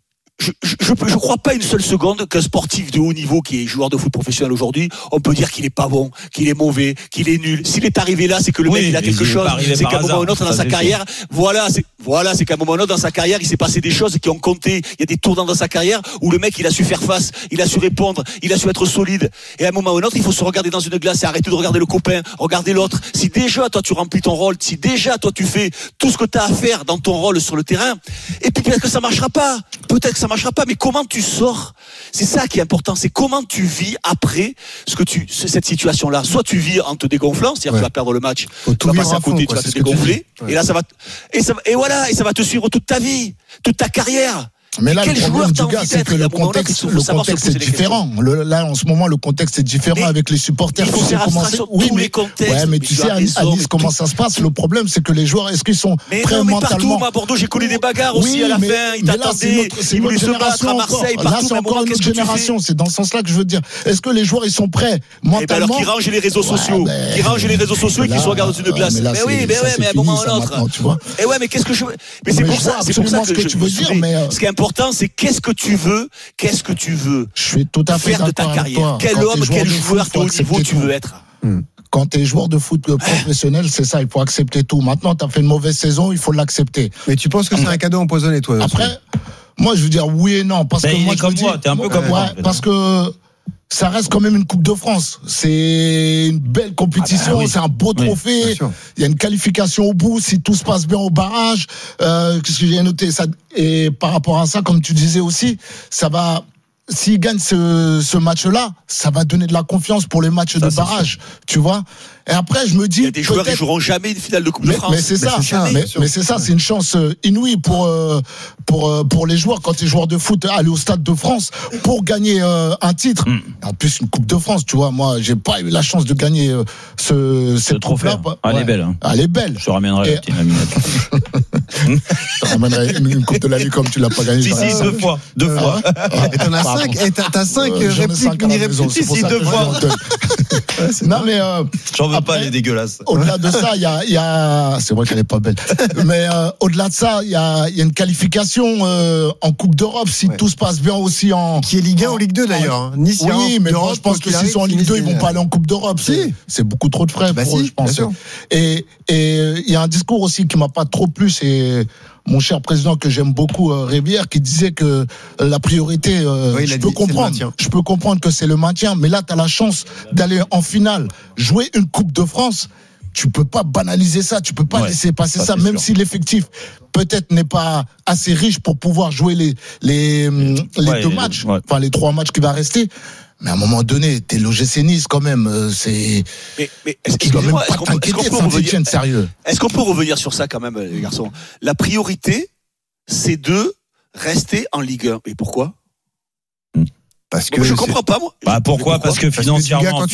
Je crois pas une seule seconde qu'un sportif de haut niveau qui est joueur de foot professionnel aujourd'hui, on peut dire qu'il est pas bon, qu'il est mauvais, qu'il est nul. S'il est arrivé là, c'est que le mec il a quelque chose. C'est qu'à un moment ou un autre dans sa carrière, c'est qu'à un moment ou un autre dans sa carrière, il s'est passé des choses qui ont compté. Il y a des tournants dans sa carrière où le mec il a su faire face, il a su répondre, il a su être solide. Et à un moment ou un autre, il faut se regarder dans une glace et arrêter de regarder le copain, regarder l'autre. Si déjà toi tu remplis ton rôle, si déjà toi tu fais tout ce que tu as à faire dans ton rôle sur le terrain, et puis peut-être que ça marchera pas. Mais comment tu sors? C'est ça qui est important, c'est comment tu vis après cette situation-là. Soit tu vis en te dégonflant, c'est-à-dire que tu vas perdre le match, tu vas passer à côté, tu vas te dégonfler, et là ça va te suivre toute ta vie, toute ta carrière. Mais là, le problème du gars, c'est que le contexte est différent. Là, en ce moment, le contexte est différent avec les supporters. Il faut faire abstraction de tous les contextes. Mais tu sais, à Nice, comment ça se passe? Le problème, c'est que les joueurs, est-ce qu'ils sont prêts mentalement? Partout, à Bordeaux, j'ai connu des bagarres aussi à la fin. Ils t'attendaient, ils voulaient se battre à Marseille. Là, c'est encore une autre génération. C'est dans ce sens-là que je veux dire. Est-ce que les joueurs, ils sont prêts mentalement? Alors qu'ils rangent les réseaux sociaux. Qu'ils rangent les réseaux sociaux et qu'ils se regardent dans une glace. Mais oui, mais à un moment ou à un autre. Et ouais, mais qu'est-ce que je veux? Mais c'est pour ça que je veux dire. Ce qui est important, c'est qu'est-ce que tu veux je suis tout à fait faire de ta carrière. Quel homme, quel joueur de haut niveau tu veux être? Quand tu es joueur de foot professionnel, c'est ça, il faut accepter tout. Maintenant, tu as fait une mauvaise saison, il faut l'accepter. Mais tu penses que c'est un cadeau empoisonné, toi? Après, moi, je veux dire oui et non. Parce que moi, t'es un peu comme moi. Parce que ça reste quand même une Coupe de France. C'est une belle compétition, c'est un beau trophée. Il y a une qualification au bout, si tout se passe bien au barrage. Qu'est-ce que j'ai noté ça? Et par rapport à ça, comme tu disais aussi, ça va. S'ils gagnent ce match-là, ça va donner de la confiance pour les matchs de barrage, tu vois. Et après, je me dis, il y a des joueurs qui joueront jamais une finale de Coupe de France. Mais c'est ça, c'est une chance inouïe pour les joueurs quand tu es joueur de foot, aller au Stade de France pour gagner un titre. En plus, une Coupe de France, tu vois. Moi, j'ai pas eu la chance de gagner cette trophée-là. Elle est belle. Elle est belle. Je te ramènerai la petite laminette. Je te ramènerai une Coupe de la Ligue comme tu l'as pas gagnée. Si, deux fois. Et t'en as 5. Et t'as 5 répliques, mini-répliques. Si, 2 fois. Non, mais j'en veux pas, les dégueulasses. Au-delà de ça, il y a c'est vrai qu'elle est pas belle. Mais au-delà de ça, il y a une qualification en Coupe d'Europe si tout se passe bien aussi qui est Ligue 1 ou Ligue 2 d'ailleurs. Nice, oui, mais moi je pense que s'ils sont en Ligue 2, ils vont pas aller en Coupe d'Europe. C'est beaucoup trop de frais pour eux, je pense. Et il y a un discours aussi qui m'a pas trop plu, c'est mon cher président que j'aime beaucoup, Rivière, qui disait que la priorité, je peux comprendre que c'est le maintien, mais là, tu as la chance d'aller en finale, jouer une Coupe de France. Tu peux pas banaliser ça, tu peux pas laisser passer ça, même si l'effectif peut-être n'est pas assez riche pour pouvoir jouer les 2 matchs, enfin les 3 matchs qui va rester. Mais à un moment donné, t'es l'OGC Nice quand même. Mais est-ce qu'il doit même pas t'inquiéter, Saint-Étienne, sérieux? Est-ce qu'on peut revenir sur ça quand même, les garçons? La priorité, c'est de rester en Ligue 1. Et pourquoi? Parce que je comprends pas, moi. Pourquoi? Parce que financièrement,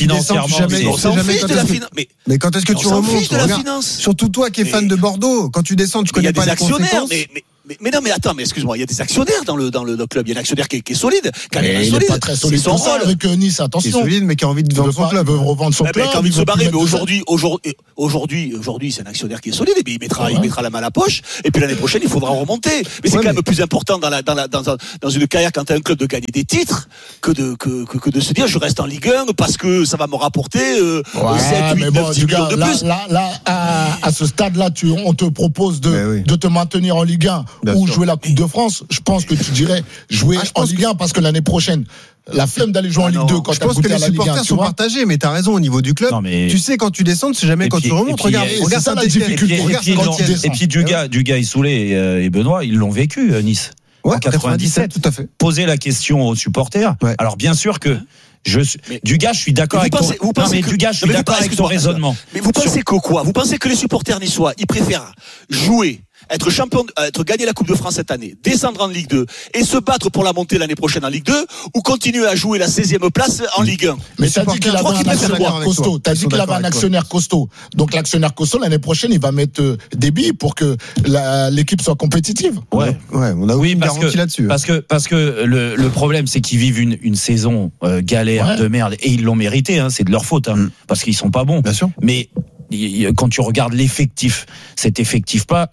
mais quand est-ce que tu remontes? Surtout toi qui es fan de Bordeaux, quand tu descends, tu connais pas les conséquences. Mais non, mais attends, mais excuse-moi, il y a des actionnaires dans le club. Il y a un actionnaire qui est solide. Il n'est pas très solide. Son rôle avec Nice, attention. Qui est solide, mais qui a envie de vendre son club. Revendre son club. Qui a envie de se barrer. Mais aujourd'hui, c'est un actionnaire qui est solide. Et bien, il mettra la main à la poche. Et puis l'année prochaine, il faudra remonter. Mais c'est quand même plus important dans une carrière quand tu as un club de gagner des titres que de se dire je reste en Ligue 1 parce que ça va me rapporter 7, 8, 9, 10 millions de plus. Là, à ce stade-là, on te propose de te maintenir en Ligue 1. Ou jouer la Coupe de France, je pense que tu dirais jouer en Ligue 1 parce que l'année prochaine, la flemme d'aller jouer en Ligue 2 quand tu as goûté à la Ligue 1. Je pense que les supporters sont partagés, mais t'as raison au niveau du club. Tu sais, quand tu descends, c'est jamais quand tu remontes. Regarde ça la difficulté. Et puis Dugas, Issoulé et Benoît, ils l'ont vécu, Nice. En 97, tout à fait. Poser la question aux supporters. Alors bien sûr que Dugas, je suis d'accord avec ton raisonnement. Mais vous pensez que quoi? Vous pensez que les supporters niçois, ils préfèrent jouer, être champion, gagner la Coupe de France cette année, descendre en Ligue 2 et se battre pour la montée l'année prochaine en Ligue 2 ou continuer à jouer la 16e place en Ligue 1? Mais t'as dit qu'il avait un actionnaire costaud. T'as dit qu'il avait un actionnaire costaud. Donc l'actionnaire costaud, l'année prochaine, il va mettre des billes pour que l'équipe soit compétitive. Ouais, on a une garantie là-dessus. Parce que le problème, c'est qu'ils vivent une saison galère de merde et ils l'ont mérité, c'est de leur faute, parce qu'ils sont pas bons. Bien sûr. Mais quand tu regardes l'effectif, cet effectif-là,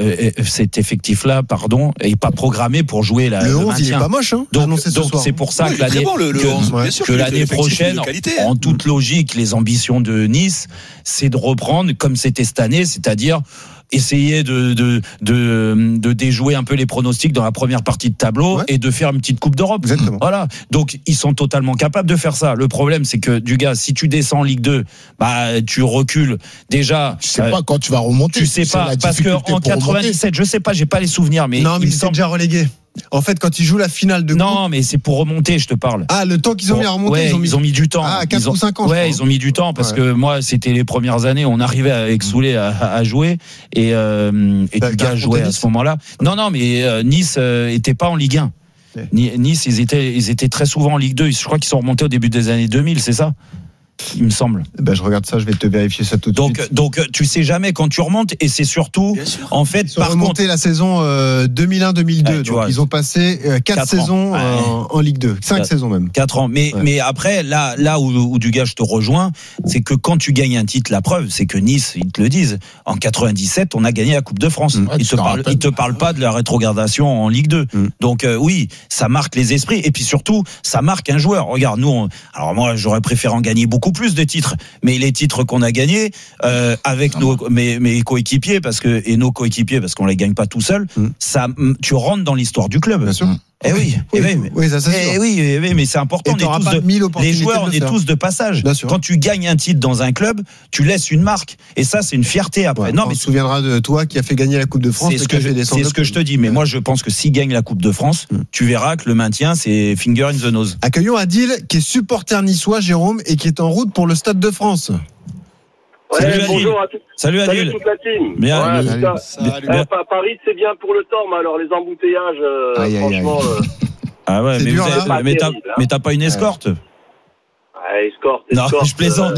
est pas programmé pour jouer le 11, il est pas moche, donc c'est pour ça que l'année prochaine, en toute logique, les ambitions de Nice, c'est de reprendre comme c'était cette année, c'est-à-dire essayer de déjouer un peu les pronostics dans la première partie de tableau et de faire une petite Coupe d'Europe. Exactement. Voilà. Donc, ils sont totalement capables de faire ça. Le problème, c'est que, Dugas, si tu descends en Ligue 2, tu recules. Déjà. Tu sais pas quand tu vas remonter. Tu sais pas. Parce qu'en 97, je sais pas, j'ai pas les souvenirs, mais. Non, mais ils sont déjà relégués. En fait, quand ils jouent la finale de non, mais c'est pour remonter, je te parle. Ah, le temps qu'ils ont mis à remonter, ils ont mis du temps. Ah, 4 ou 5 ans. Ouais, ils ont mis du temps parce que moi, c'était les premières années, on arrivait avec Soulé à jouer et Dugas jouait à ce moment-là. Non, mais Nice était pas en Ligue 1. Nice, ils étaient très souvent en Ligue 2. Je crois qu'ils sont remontés au début des années 2000, c'est ça? Il me semble. Je regarde ça, je vais te vérifier ça tout de suite. Donc, tu sais jamais quand tu remontes, et c'est surtout, en fait, ils ont remonté la saison 2001-2002. Donc ils ont passé 4 saisons en Ligue 2, 5 saisons même. 4 ans. Mais après, là où Dugas, je te rejoins, c'est que quand tu gagnes un titre, la preuve, c'est que Nice, ils te le disent. En 97, on a gagné la Coupe de France. Ils te parlent pas de la rétrogradation en Ligue 2. Donc oui, ça marque les esprits, et puis surtout, ça marque un joueur. Regarde, alors moi, j'aurais préféré en gagner beaucoup plus de titres, mais les titres qu'on a gagnés avec mes coéquipiers et nos coéquipiers, parce qu'on les gagne pas tout seul, ça, tu rentres dans l'histoire du club. Bien sûr. Ça c'est sûr. Mais c'est important. Les joueurs, on est tous de passage. Quand tu gagnes un titre dans un club, tu laisses une marque, et ça c'est une fierté après. On se souviendra de toi qui a fait gagner la Coupe de France. C'est ce que je te dis. Mais moi je pense que s'il gagne la Coupe de France, tu verras que le maintien c'est finger in the nose. Accueillons Adil qui est supporter niçois, Jérôme, et qui est en route pour le Stade de France. Bonjour à tous. Salut Adil. Toute la team. Bien. Salut. Paris c'est bien pour le temps, mais alors les embouteillages, franchement. Ah ouais, mais t'as pas une escorte? Escorte. Non, je plaisante.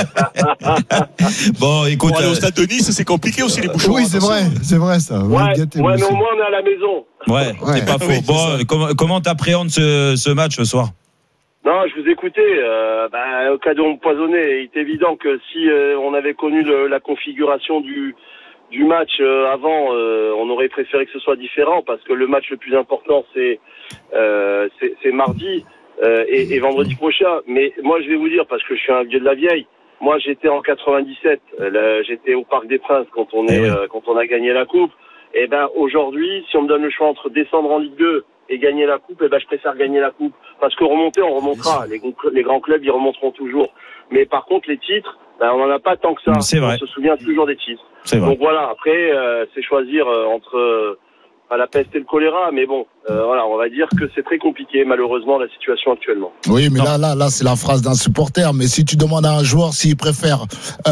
Bon, écoute. Pour aller au Stade de Nice, c'est compliqué aussi les bouchons. Oui, c'est vrai ça. Mais au moins on est à la maison. Ouais, c'est pas faux. Bon, comment t'appréhendes ce match ce soir? Non, je vous écoutais. Au cadeau empoisonné, il est évident que si on avait connu la configuration du match avant, on aurait préféré que ce soit différent, parce que le match le plus important c'est mardi et vendredi prochain. Mais moi, je vais vous dire, parce que je suis un vieux de la vieille. Moi, j'étais en 97. J'étais au Parc des Princes quand on a gagné la coupe. Et ben aujourd'hui, si on me donne le choix entre descendre en Ligue 2 et gagner la coupe, je préfère gagner la coupe. Parce que remonter, on remontera. Les grands clubs, ils remonteront toujours. Mais par contre, les titres, on n'en a pas tant que ça. C'est vrai. On se souvient toujours des titres. C'est vrai. Donc voilà, après, c'est choisir entre la peste et le choléra. Mais bon, voilà, on va dire que c'est très compliqué, malheureusement, la situation actuellement. Oui, mais là, c'est la phrase d'un supporter. Mais si tu demandes à un joueur s'il préfère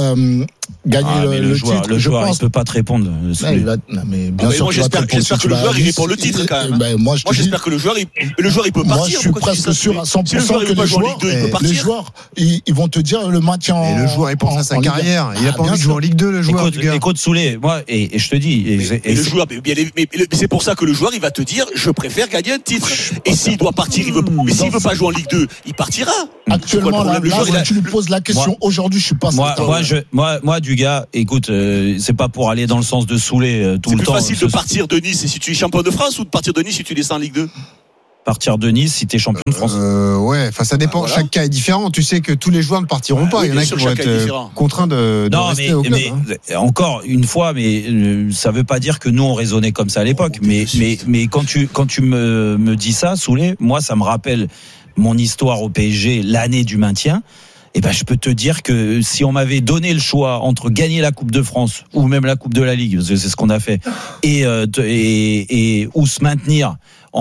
gagner le titre, le joueur, pense... il peut pas te répondre. Mais bien sûr, moi, j'espère que le joueur il est pour le titre quand même. Moi, j'espère que le joueur il peut partir. Moi, je suis presque sûr à 100% que les joueurs, ils vont te dire le maintien. Et le joueur, il pense à sa carrière. Il a pas envie de jouer en Ligue 2, le joueur. Écoute, Soulé, moi, et je te dis. Et le joueur, mais c'est pour ça que le joueur, il va te dire, je préfère gagner un titre. Et s'il doit partir, mais s'il veut pas jouer en Ligue 2, il partira. Actuellement, là, tu lui poses la question. Aujourd'hui, je suis pas moi, du gars, écoute, c'est pas pour aller dans le sens de Soulé tout le temps. C'est plus facile de partir de Nice si tu es champion de France ou de partir de Nice si tu descends en Ligue 2? Partir de Nice si t'es champion de France. Ouais, enfin ça dépend. Voilà. Chaque cas est différent. Tu sais que tous les joueurs ne partiront pas. Il y en a qui vont être contraints de rester au club. Mais encore une fois, mais ça veut pas dire que nous on raisonnait comme ça à l'époque. Mais quand tu me dis ça, Soulé, moi ça me rappelle mon histoire au PSG, l'année du maintien. Et je peux te dire que si on m'avait donné le choix entre gagner la Coupe de France ou même la Coupe de la Ligue, parce que c'est ce qu'on a fait, et ou se maintenir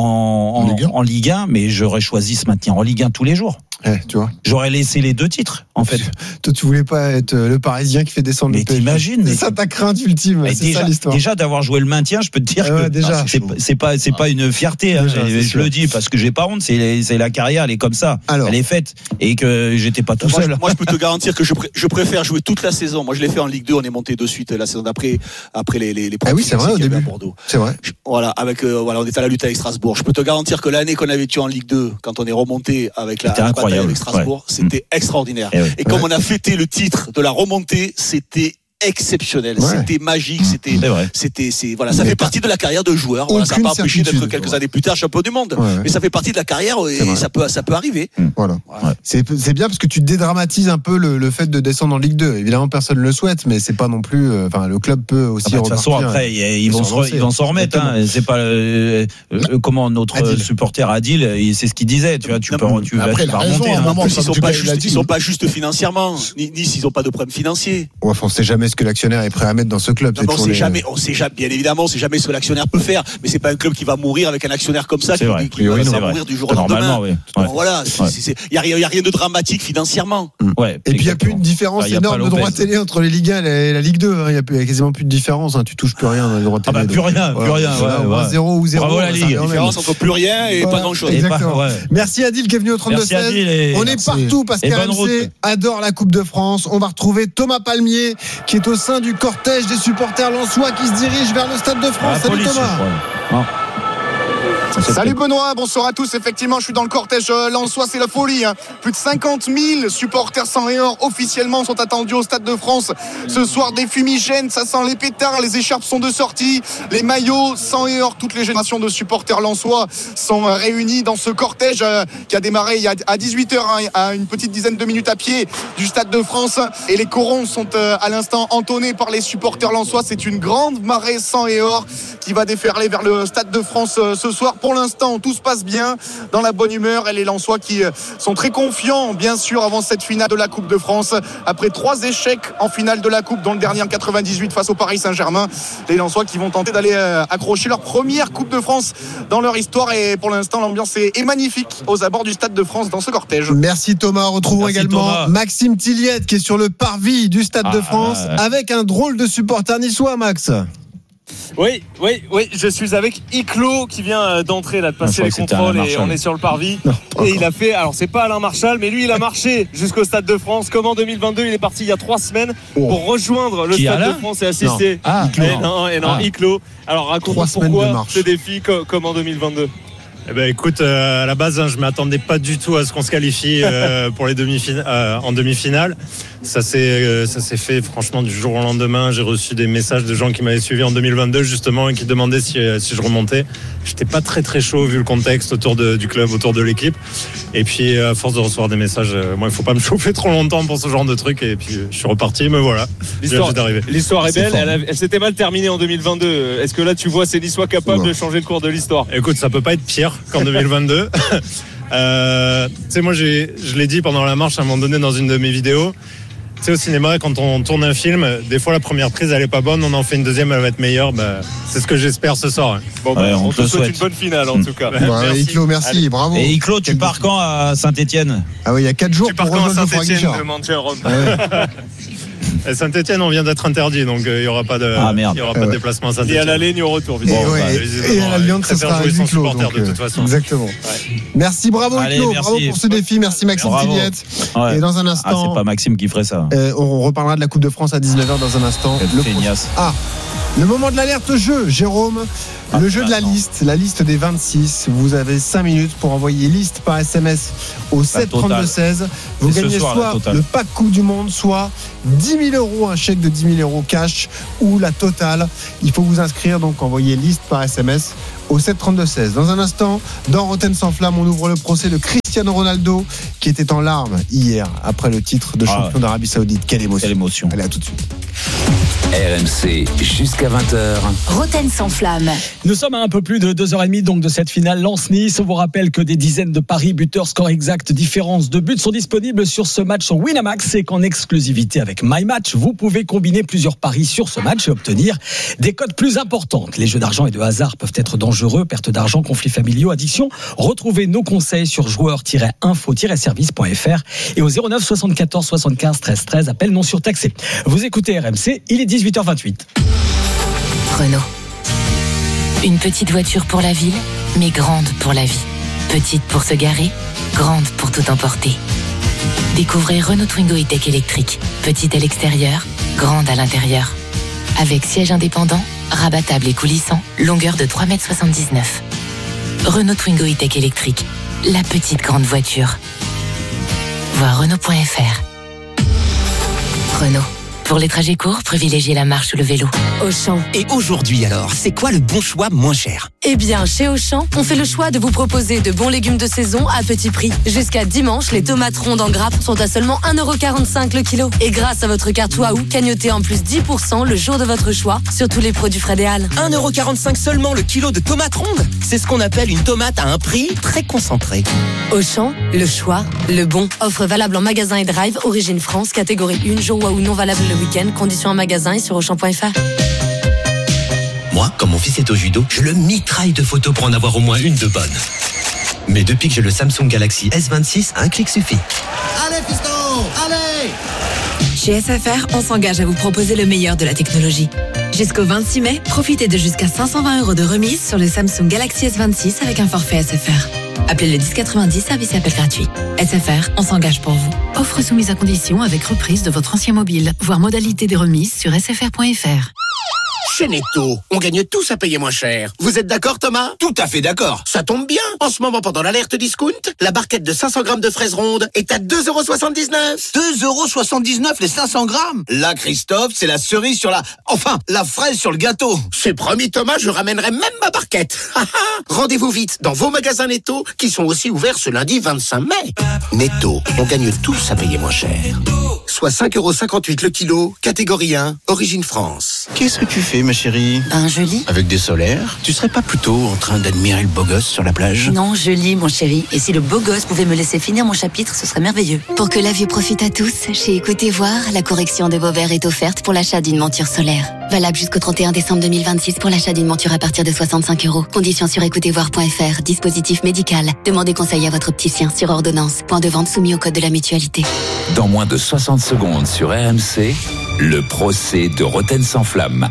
en Ligue 1, mais j'aurais choisi se maintenir en Ligue 1 tous les jours. Tu vois. J'aurais laissé les deux titres, en fait. Toi, tu voulais pas être le Parisien qui fait descendre le PSG. T'imagines. C'est ça ta crainte ultime. C'est ça l'histoire. Déjà d'avoir joué le maintien, je peux te dire que déjà, c'est pas une fierté. Je le dis parce que j'ai pas honte. C'est la carrière, elle est comme ça. Alors, elle est faite et que j'étais pas tout seul. Moi, je peux te garantir que je préfère jouer toute la saison. Moi, je l'ai fait en Ligue 2. On est monté de suite la saison d'après, après les premiers. Oui, c'est vrai au début. À Bordeaux. C'est vrai. Voilà, on était à la lutte avec Strasbourg. Je peux te garantir que l'année qu'on avait tué en Ligue 2, quand on est remonté avec la bataille avec Strasbourg. C'était extraordinaire. Et comme on a fêté le titre de la remontée, c'était exceptionnel, c'était magique, voilà, ça fait partie de la carrière de joueur. Voilà, ça n'a pas empêché d'être quelques années plus tard champion du monde, mais ça fait partie de la carrière et ça peut arriver. Voilà. C'est bien parce que tu dédramatises un peu le fait de descendre en Ligue 2. Évidemment, personne ne le souhaite, mais c'est pas non plus. Le club peut aussi. De toute façon, après, ils vont s'en remettre. C'est pas comment notre supporter Adil, c'est ce qu'il disait. Tu vas remonter. Ils sont pas justes financièrement. Nice, ils ont pas de problème financier. On sait jamais ce que l'actionnaire est prêt à mettre dans ce club. On sait jamais, bien évidemment, on sait jamais ce que l'actionnaire peut faire, mais c'est pas un club qui va mourir avec un actionnaire comme ça, qui va mourir du jour au lendemain. Voilà, il y a rien de dramatique financièrement. Et puis il y a plus de différence énorme de droits télé entre les Ligue 1 et la Ligue 2. Il y a quasiment plus de différence. Tu touches plus rien dans les droits télé. Plus rien. 0 ou 0. Bravo la Ligue. La différence entre plus rien et pas grand chose. Exactement. Merci Adil qui est venu au 32-16. On est partout parce qu'RMC adore la Coupe de France. On va retrouver Thomas Palmier qui est au sein du cortège des supporters lensois qui se dirigent vers le Stade de France. Salut Thomas. Salut Benoît, bonsoir à tous. Effectivement, je suis dans le cortège lensois, c'est la folie. Plus de 50 000 supporters sang et or officiellement sont attendus au Stade de France. Ce soir, des fumigènes, ça sent les pétards, les écharpes sont de sortie, les maillots, sang et or. Toutes les générations de supporters lensois sont réunies dans ce cortège qui a démarré il y a à 18h, à une petite dizaine de minutes à pied du Stade de France. Et les corons sont à l'instant entonnés par les supporters lensois. C'est une grande marée sang et or qui va déferler vers le Stade de France ce soir. Pour l'instant, tout se passe bien, dans la bonne humeur, et les Lensois qui sont très confiants, bien sûr, avant cette finale de la Coupe de France. Après 3 échecs en finale de la Coupe, dont le dernier en 98 face au Paris Saint-Germain, les Lensois qui vont tenter d'aller accrocher leur première Coupe de France dans leur histoire. Et pour l'instant, l'ambiance est magnifique aux abords du Stade de France dans ce cortège. Merci Thomas. Retrouvons également Thomas. Maxime Tilliette qui est sur le parvis du Stade de France avec un drôle de supporter niçois, Max. Oui, je suis avec Iclo qui vient d'entrer là, de passer les contrôles et on est sur le parvis. Et il a fait, alors c'est pas Alain Marchal, mais lui il a marché jusqu'au Stade de France. Comme en 2022, il est parti il y a 3 semaines pour rejoindre le Stade de France et assister. Iclo. Alors raconte-moi pourquoi ce défi comme en 2022. Eh ben écoute, à la base, je m'attendais pas du tout à ce qu'on se qualifie pour les en demi-finale. Ça s'est fait franchement du jour au lendemain. J'ai reçu des messages de gens qui m'avaient suivi en 2022 justement et qui demandaient si je remontais. J'étais pas très très chaud vu le contexte autour du club, autour de l'équipe. Et puis à force de recevoir des messages, moi il faut pas me chauffer trop longtemps pour ce genre de truc. Et puis je suis reparti, me voilà. L'histoire est belle. Elle s'était mal terminée en 2022. Est-ce que là tu vois ces Niçois capables de changer le cours de l'histoire? Écoute, ça peut pas être pire qu'en 2022. Tu sais, moi je l'ai dit pendant la marche à un moment donné dans une de mes vidéos. Tu sais, au cinéma, quand on tourne un film, des fois la première prise elle est pas bonne, on en fait une deuxième, elle va être meilleure. C'est ce que j'espère ce soir. Bon, on te souhaite une bonne finale en tout cas. Merci. Iclo, merci, allez. Bravo. Et Iclo, tu pars quand à Saint-Etienne? Ah oui, il y a 4 jours. Tu pars quand à Saint-Etienne de Manchester Rome. Saint-Etienne, on vient d'être interdit, donc il n'y aura pas de déplacement à Saint-Etienne. Et à l'aller, ni au retour. Et à l'Alliance, ce sera à huis clos. De toute façon. Exactement. Merci, bravo Iclo, bravo pour ce défi. Merci Maxime Tilliette. Ouais. Et dans un instant, c'est pas Maxime qui ferait ça. On reparlera de la Coupe de France à 19h dans un instant. Le moment de l'alerte jeu, Jérôme. Le jeu de la liste des 26. Vous avez 5 minutes pour envoyer liste par SMS au 732-16. Vous gagnez soit le pack Coupe du Monde, soit 10 000 euros, un chèque de 10 000 euros cash ou la totale. Il faut vous inscrire, donc envoyer liste par SMS au 732-16. Dans un instant, dans Rotten sans flamme, on ouvre le procès de Cristiano Ronaldo qui était en larmes hier après le titre de champion d'Arabie Saoudite. Quelle émotion. Allez, à tout de suite. RMC jusqu'à 20h. Rotten sans flamme. Nous sommes à un peu plus de 2h30 donc de cette finale Lens-Nice. On vous rappelle que des dizaines de paris, buteurs, scores exacts, différences de buts sont disponibles sur ce match sur Winamax et qu'en exclusivité avec MyMatch, vous pouvez combiner plusieurs paris sur ce match et obtenir des cotes plus importantes. Les jeux d'argent et de hasard peuvent être dangereux, perte d'argent, conflits familiaux, addiction. Retrouvez nos conseils sur joueurs-info-service.fr et au 09 74 75 13 13, appel non surtaxé. Vous écoutez RMC, il est 18h28. Renault. Une petite voiture pour la ville, mais grande pour la vie. Petite pour se garer, grande pour tout emporter. Découvrez Renault Twingo E-Tech électrique. Petite à l'extérieur, grande à l'intérieur. Avec siège indépendant, rabattable et coulissant, longueur de 3,79 m. Renault Twingo E-Tech électrique. La petite grande voiture. Voir Renault.fr. Renault. Pour les trajets courts, privilégiez la marche ou le vélo. Auchan. Et aujourd'hui alors, c'est quoi le bon choix moins cher? Eh bien, chez Auchan, on fait le choix de vous proposer de bons légumes de saison à petit prix. Jusqu'à dimanche, les tomates rondes en grappe sont à seulement 1,45€ le kilo. Et grâce à votre carte Waouh, cagnotez en plus 10% le jour de votre choix sur tous les produits Frédéal. 1,45€ seulement le kilo de tomates rondes? C'est ce qu'on appelle une tomate à un prix très concentré. Auchan, le choix, le bon. Offre valable en magasin et drive, origine France, catégorie 1, jour Waouh non valable le week-end, conditions en magasin et sur Auchan.fr. Moi, quand mon fils est au judo, je le mitraille de photos pour en avoir au moins une de bonne. Mais depuis que j'ai le Samsung Galaxy S26, un clic suffit. Allez, fiston, allez! Chez SFR, on s'engage à vous proposer le meilleur de la technologie. Jusqu'au 26 mai, profitez de jusqu'à 520 € de remise sur le Samsung Galaxy S26 avec un forfait SFR. Appelez le 1090, service et appel gratuit. SFR, on s'engage pour vous. Offre soumise à condition avec reprise de votre ancien mobile. Voir modalité des remises sur sfr.fr. Chez Netto, on gagne tous à payer moins cher. Vous êtes d'accord, Thomas? Tout à fait d'accord. Ça tombe bien. En ce moment, pendant l'alerte discount, la barquette de 500 grammes de fraises rondes est à 2,79€. 2,79€ les 500 grammes. Là, Christophe, c'est la cerise sur la... Enfin, la fraise sur le gâteau. C'est promis, Thomas, je ramènerai même ma barquette. Rendez-vous vite dans vos magasins Netto, qui sont aussi ouverts ce lundi 25 mai. Netto, on gagne tous à payer moins cher. Soit 5,58€ le kilo, catégorie 1, origine France. Qu'est-ce que tu fais, ma chérie? Ben, je lis. Avec des solaires? Tu serais pas plutôt en train d'admirer le beau gosse sur la plage? Non, je lis, mon chéri. Et si le beau gosse pouvait me laisser finir mon chapitre, ce serait merveilleux. Pour que la vue profite à tous, chez Écoutez Voir, la correction de vos verres est offerte pour l'achat d'une monture solaire. Valable jusqu'au 31 décembre 2026 pour l'achat d'une monture à partir de 65 €. Conditions sur écoutezvoir.fr. Dispositif médical. Demandez conseil à votre opticien sur ordonnance. Point de vente soumis au code de la mutualité. Dans moins de 60 secondes sur RMC, le procès de Rotten sans flamme.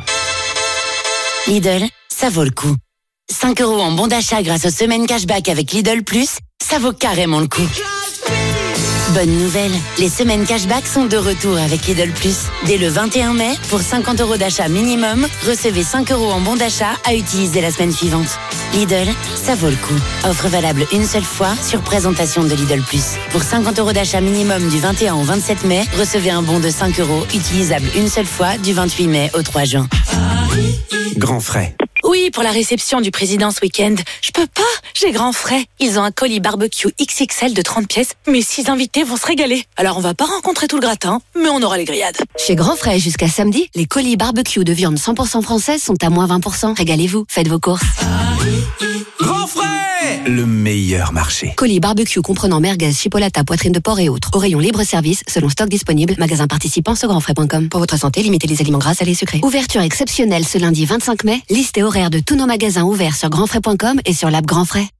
Lidl, ça vaut le coup. 5 € en bon d'achat grâce aux semaines cashback avec Lidl Plus, ça vaut carrément le coup. Bonne nouvelle, les semaines cashback sont de retour avec Lidl Plus. Dès le 21 mai, pour 50 € d'achat minimum, recevez 5 € en bon d'achat à utiliser la semaine suivante. Lidl, ça vaut le coup. Offre valable une seule fois sur présentation de Lidl Plus. Pour 50 € d'achat minimum du 21 au 27 mai, recevez un bon de 5 € utilisable une seule fois du 28 mai au 3 juin. Grand frais. Oui, pour la réception du président ce week-end. Je peux pas, j'ai grand frais. Ils ont un colis barbecue XXL de 30 pièces. Mes 6 invités vont se régaler. Alors on va pas rencontrer tout le gratin, mais on aura les grillades. Chez Grand Frais, jusqu'à samedi, les colis barbecue de viande 100% française sont à moins 20%. Régalez-vous, faites vos courses. Grand frais, le meilleur marché. Colis barbecue comprenant merguez, chipolata, poitrine de porc et autres. Au rayon libre-service, selon stock disponible. Magasin participant sur grandfrais.com. Pour votre santé, limitez les aliments gras, salés et sucrés. Ouverture exceptionnelle ce lundi 25 mai. Liste et horaire de tous nos magasins ouverts sur grandfrais.com et sur l'app Grand Frais.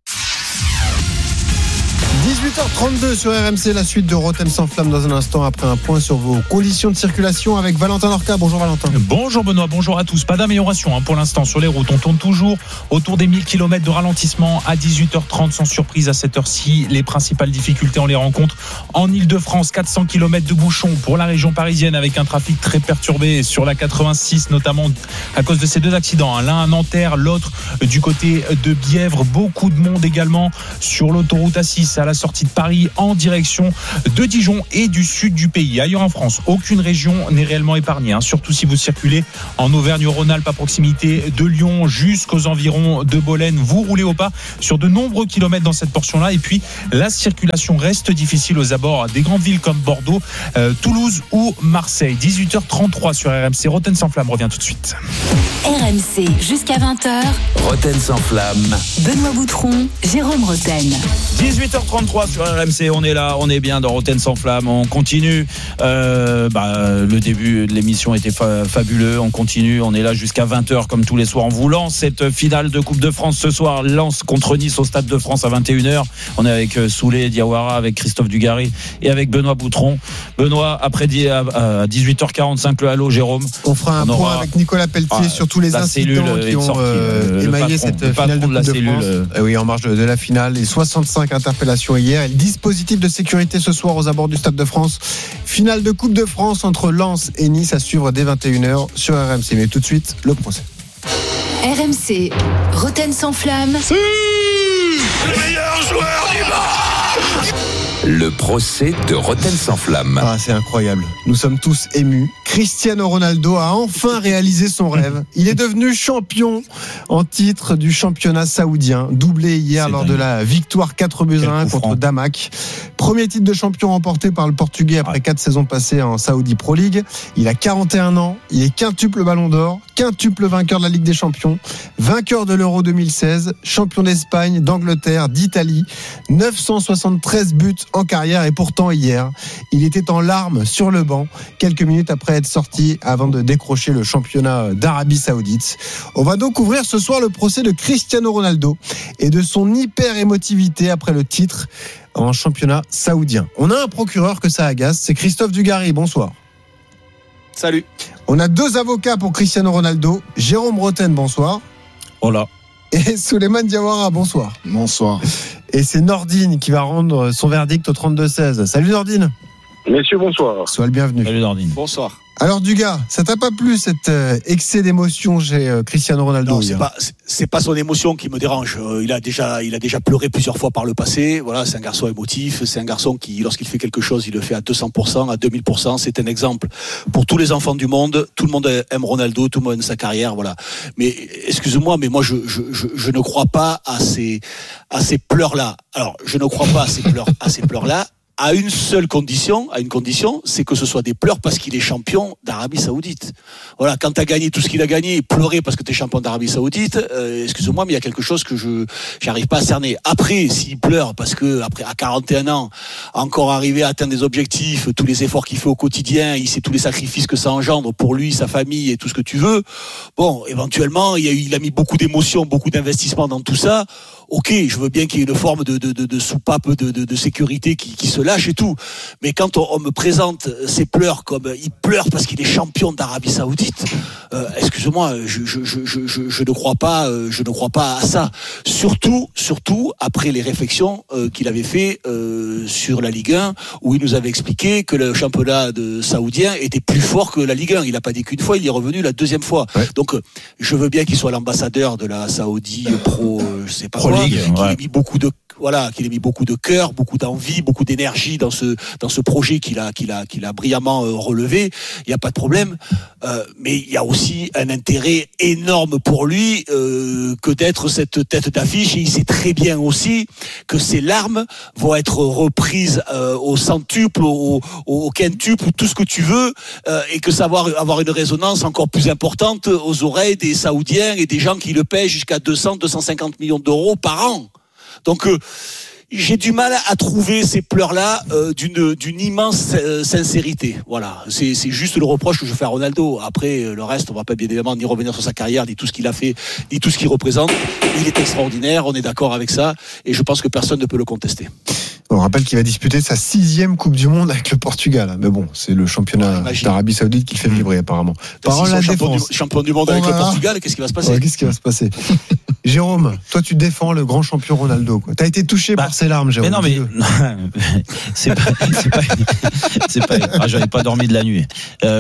18h32 sur RMC, la suite de Rotten sans flamme dans un instant après un point sur vos conditions de circulation avec Valentin Lorca. Bonjour Valentin. Bonjour Benoît, bonjour à tous. Pas d'amélioration pour l'instant sur les routes. On tourne toujours autour des 1000 km de ralentissement à 18h30 sans surprise à cette heure-ci. Les principales difficultés on les rencontre en Ile-de-France. 400 km de bouchons pour la région parisienne avec un trafic très perturbé sur la 86 notamment à cause de ces deux accidents. L'un à Nanterre, l'autre du côté de Bièvre. Beaucoup de monde également sur l'autoroute A6 à la sortie de Paris en direction de Dijon et du sud du pays. Ailleurs en France, aucune région n'est réellement épargnée, surtout si vous circulez en Auvergne-Rhône-Alpes à proximité de Lyon jusqu'aux environs de Bolène. Vous roulez au pas sur de nombreux kilomètres dans cette portion-là et puis la circulation reste difficile aux abords des grandes villes comme Bordeaux, Toulouse ou Marseille. 18h33 sur RMC. Rotten sans flamme revient tout de suite. RMC jusqu'à 20h. Rotten sans flamme. Benoît Boutron, Jérôme Rotten. 18h33 sur RMC, on est là, on est bien dans Rotten sans flamme, on continue. Le début de l'émission était fabuleux, on continue, on est là jusqu'à 20h comme tous les soirs. On vous lance cette finale de Coupe de France ce soir, Lens contre Nice au Stade de France à 21h. On est avec Soulé Diawara, avec Christophe Dugarry et avec Benoît Boutron. Benoît, après à 18h45 le Halo Jérôme. On fera un point avec Nicolas Pelletier sur tous les incidents qui ont émaillé cette finale de Coupe de France. Oui, en marge de la finale, les 65 interpellations hier et le dispositif de sécurité ce soir aux abords du Stade de France. Finale de Coupe de France entre Lens et Nice à suivre dès 21h sur RMC. Mais tout de suite, le procès. RMC, Rotten sans flamme. Le meilleur joueur du monde. Le procès de Rotten sans flamme. Ah, c'est incroyable. Nous sommes tous émus. Cristiano Ronaldo a enfin réalisé son rêve. Il est devenu champion en titre du championnat saoudien, doublé hier lors de la victoire 4-1 contre Damak. Premier titre de champion remporté par le Portugais après 4 saisons passées en Saudi Pro League. Il a 41 ans, il est quintuple Ballon d'Or, quintuple vainqueur de la Ligue des Champions, vainqueur de l'Euro 2016, champion d'Espagne, d'Angleterre, d'Italie, 973 buts en carrière et pourtant hier, il était en larmes sur le banc quelques minutes après être sorti avant de décrocher le championnat d'Arabie Saoudite. On va donc ouvrir ce soir le procès de Cristiano Ronaldo et de son hyper émotivité après le titre en championnat saoudien. On a un procureur que ça agace, c'est Christophe Dugarry. Bonsoir. Salut. On a 2 avocats pour Cristiano Ronaldo. Jérôme Rotten, bonsoir. Hola. Et Souleymane Diawara, bonsoir. Bonsoir. Et c'est Nordine qui va rendre son verdict au 32-16. Salut Nordine. Messieurs, bonsoir. Sois le bienvenu. Salut Nordine. Bonsoir. Alors Dugas, ça t'a pas plu cet excès d'émotion chez Cristiano Ronaldo? Non, c'est pas son émotion qui me dérange. Il a déjà pleuré plusieurs fois par le passé. Voilà, c'est un garçon émotif. C'est un garçon qui, lorsqu'il fait quelque chose, il le fait à 200%, à 2000%. C'est un exemple pour tous les enfants du monde. Tout le monde aime Ronaldo, tout le monde aime sa carrière. Voilà. Mais excuse-moi, mais moi je ne crois pas à ces pleurs-là. Alors, je ne crois pas à ces pleurs-là. À une condition, c'est que ce soit des pleurs parce qu'il est champion d'Arabie Saoudite. Voilà, quand t'as gagné tout ce qu'il a gagné, pleurer parce que t'es champion d'Arabie Saoudite, excuse-moi, mais il y a quelque chose que j'arrive pas à cerner. Après, s'il pleure parce que après à 41 ans, encore arrivé à atteindre des objectifs, tous les efforts qu'il fait au quotidien, il sait tous les sacrifices que ça engendre pour lui, sa famille et tout ce que tu veux. Bon, éventuellement, il a mis beaucoup d'émotions, beaucoup d'investissements dans tout ça. ok, je veux bien qu'il y ait une forme de soupape de sécurité qui se lâche et tout, mais quand on me présente ses pleurs comme il pleure parce qu'il est champion d'Arabie Saoudite, excusez-moi, je ne crois pas à ça. Surtout après les réflexions qu'il avait fait sur la Ligue 1, où il nous avait expliqué que le championnat saoudien était plus fort que la Ligue 1. Il n'a pas dit qu'une fois, il y est revenu la deuxième fois. Ouais. Donc je veux bien qu'il soit l'ambassadeur de la Saudi Pro, je sais pas Pro quoi, League, qu'il ait mis beaucoup de qu'il ait mis beaucoup de cœur, beaucoup d'envie, beaucoup d'énergie dans ce projet qu'il a brillamment relevé. Il n'y a pas de problème, mais il y a aussi un intérêt énorme pour lui que d'être cette tête d'affiche. Et il sait très bien aussi que ses larmes vont être reprises au centuple, au quintuple, tout ce que tu veux, et que ça va avoir une résonance encore plus importante aux oreilles des Saoudiens et des gens qui le paient jusqu'à 200-250 millions d'euros par an. Donc j'ai du mal à trouver ces pleurs-là d'une immense sincérité. Voilà, c'est juste le reproche que je fais à Ronaldo. Après le reste, on va pas bien évidemment ni revenir sur sa carrière, ni tout ce qu'il a fait, ni tout ce qu'il représente. Il est extraordinaire, on est d'accord avec ça, et je pense que personne ne peut le contester. On rappelle qu'il va disputer sa 6e Coupe du Monde avec le Portugal. Mais bon, c'est le championnat d'Arabie Saoudite qui le fait vibrer apparemment. Parole à la défense. Champion du monde avec le Portugal, qu'est-ce qui va se passer ? Qu'est-ce qui va se passer ? Jérôme, toi tu défends le grand champion Ronaldo. T'as été touché par ses larmes, Jérôme. Mais non, mais c'est pas. J'avais pas dormi de la nuit.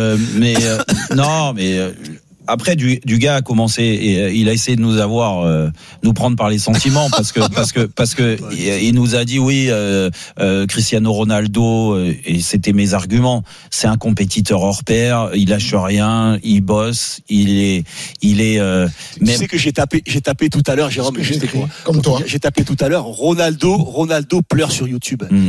Après, du gars a commencé et il a essayé de nous prendre par les sentiments parce que il nous a dit oui, Cristiano Ronaldo, et c'était mes arguments, c'est un compétiteur hors pair, il lâche rien, il bosse, il est. Tu sais que j'ai tapé tout à l'heure, Jérôme, comme toi. J'ai tapé tout à l'heure, Ronaldo pleure sur YouTube.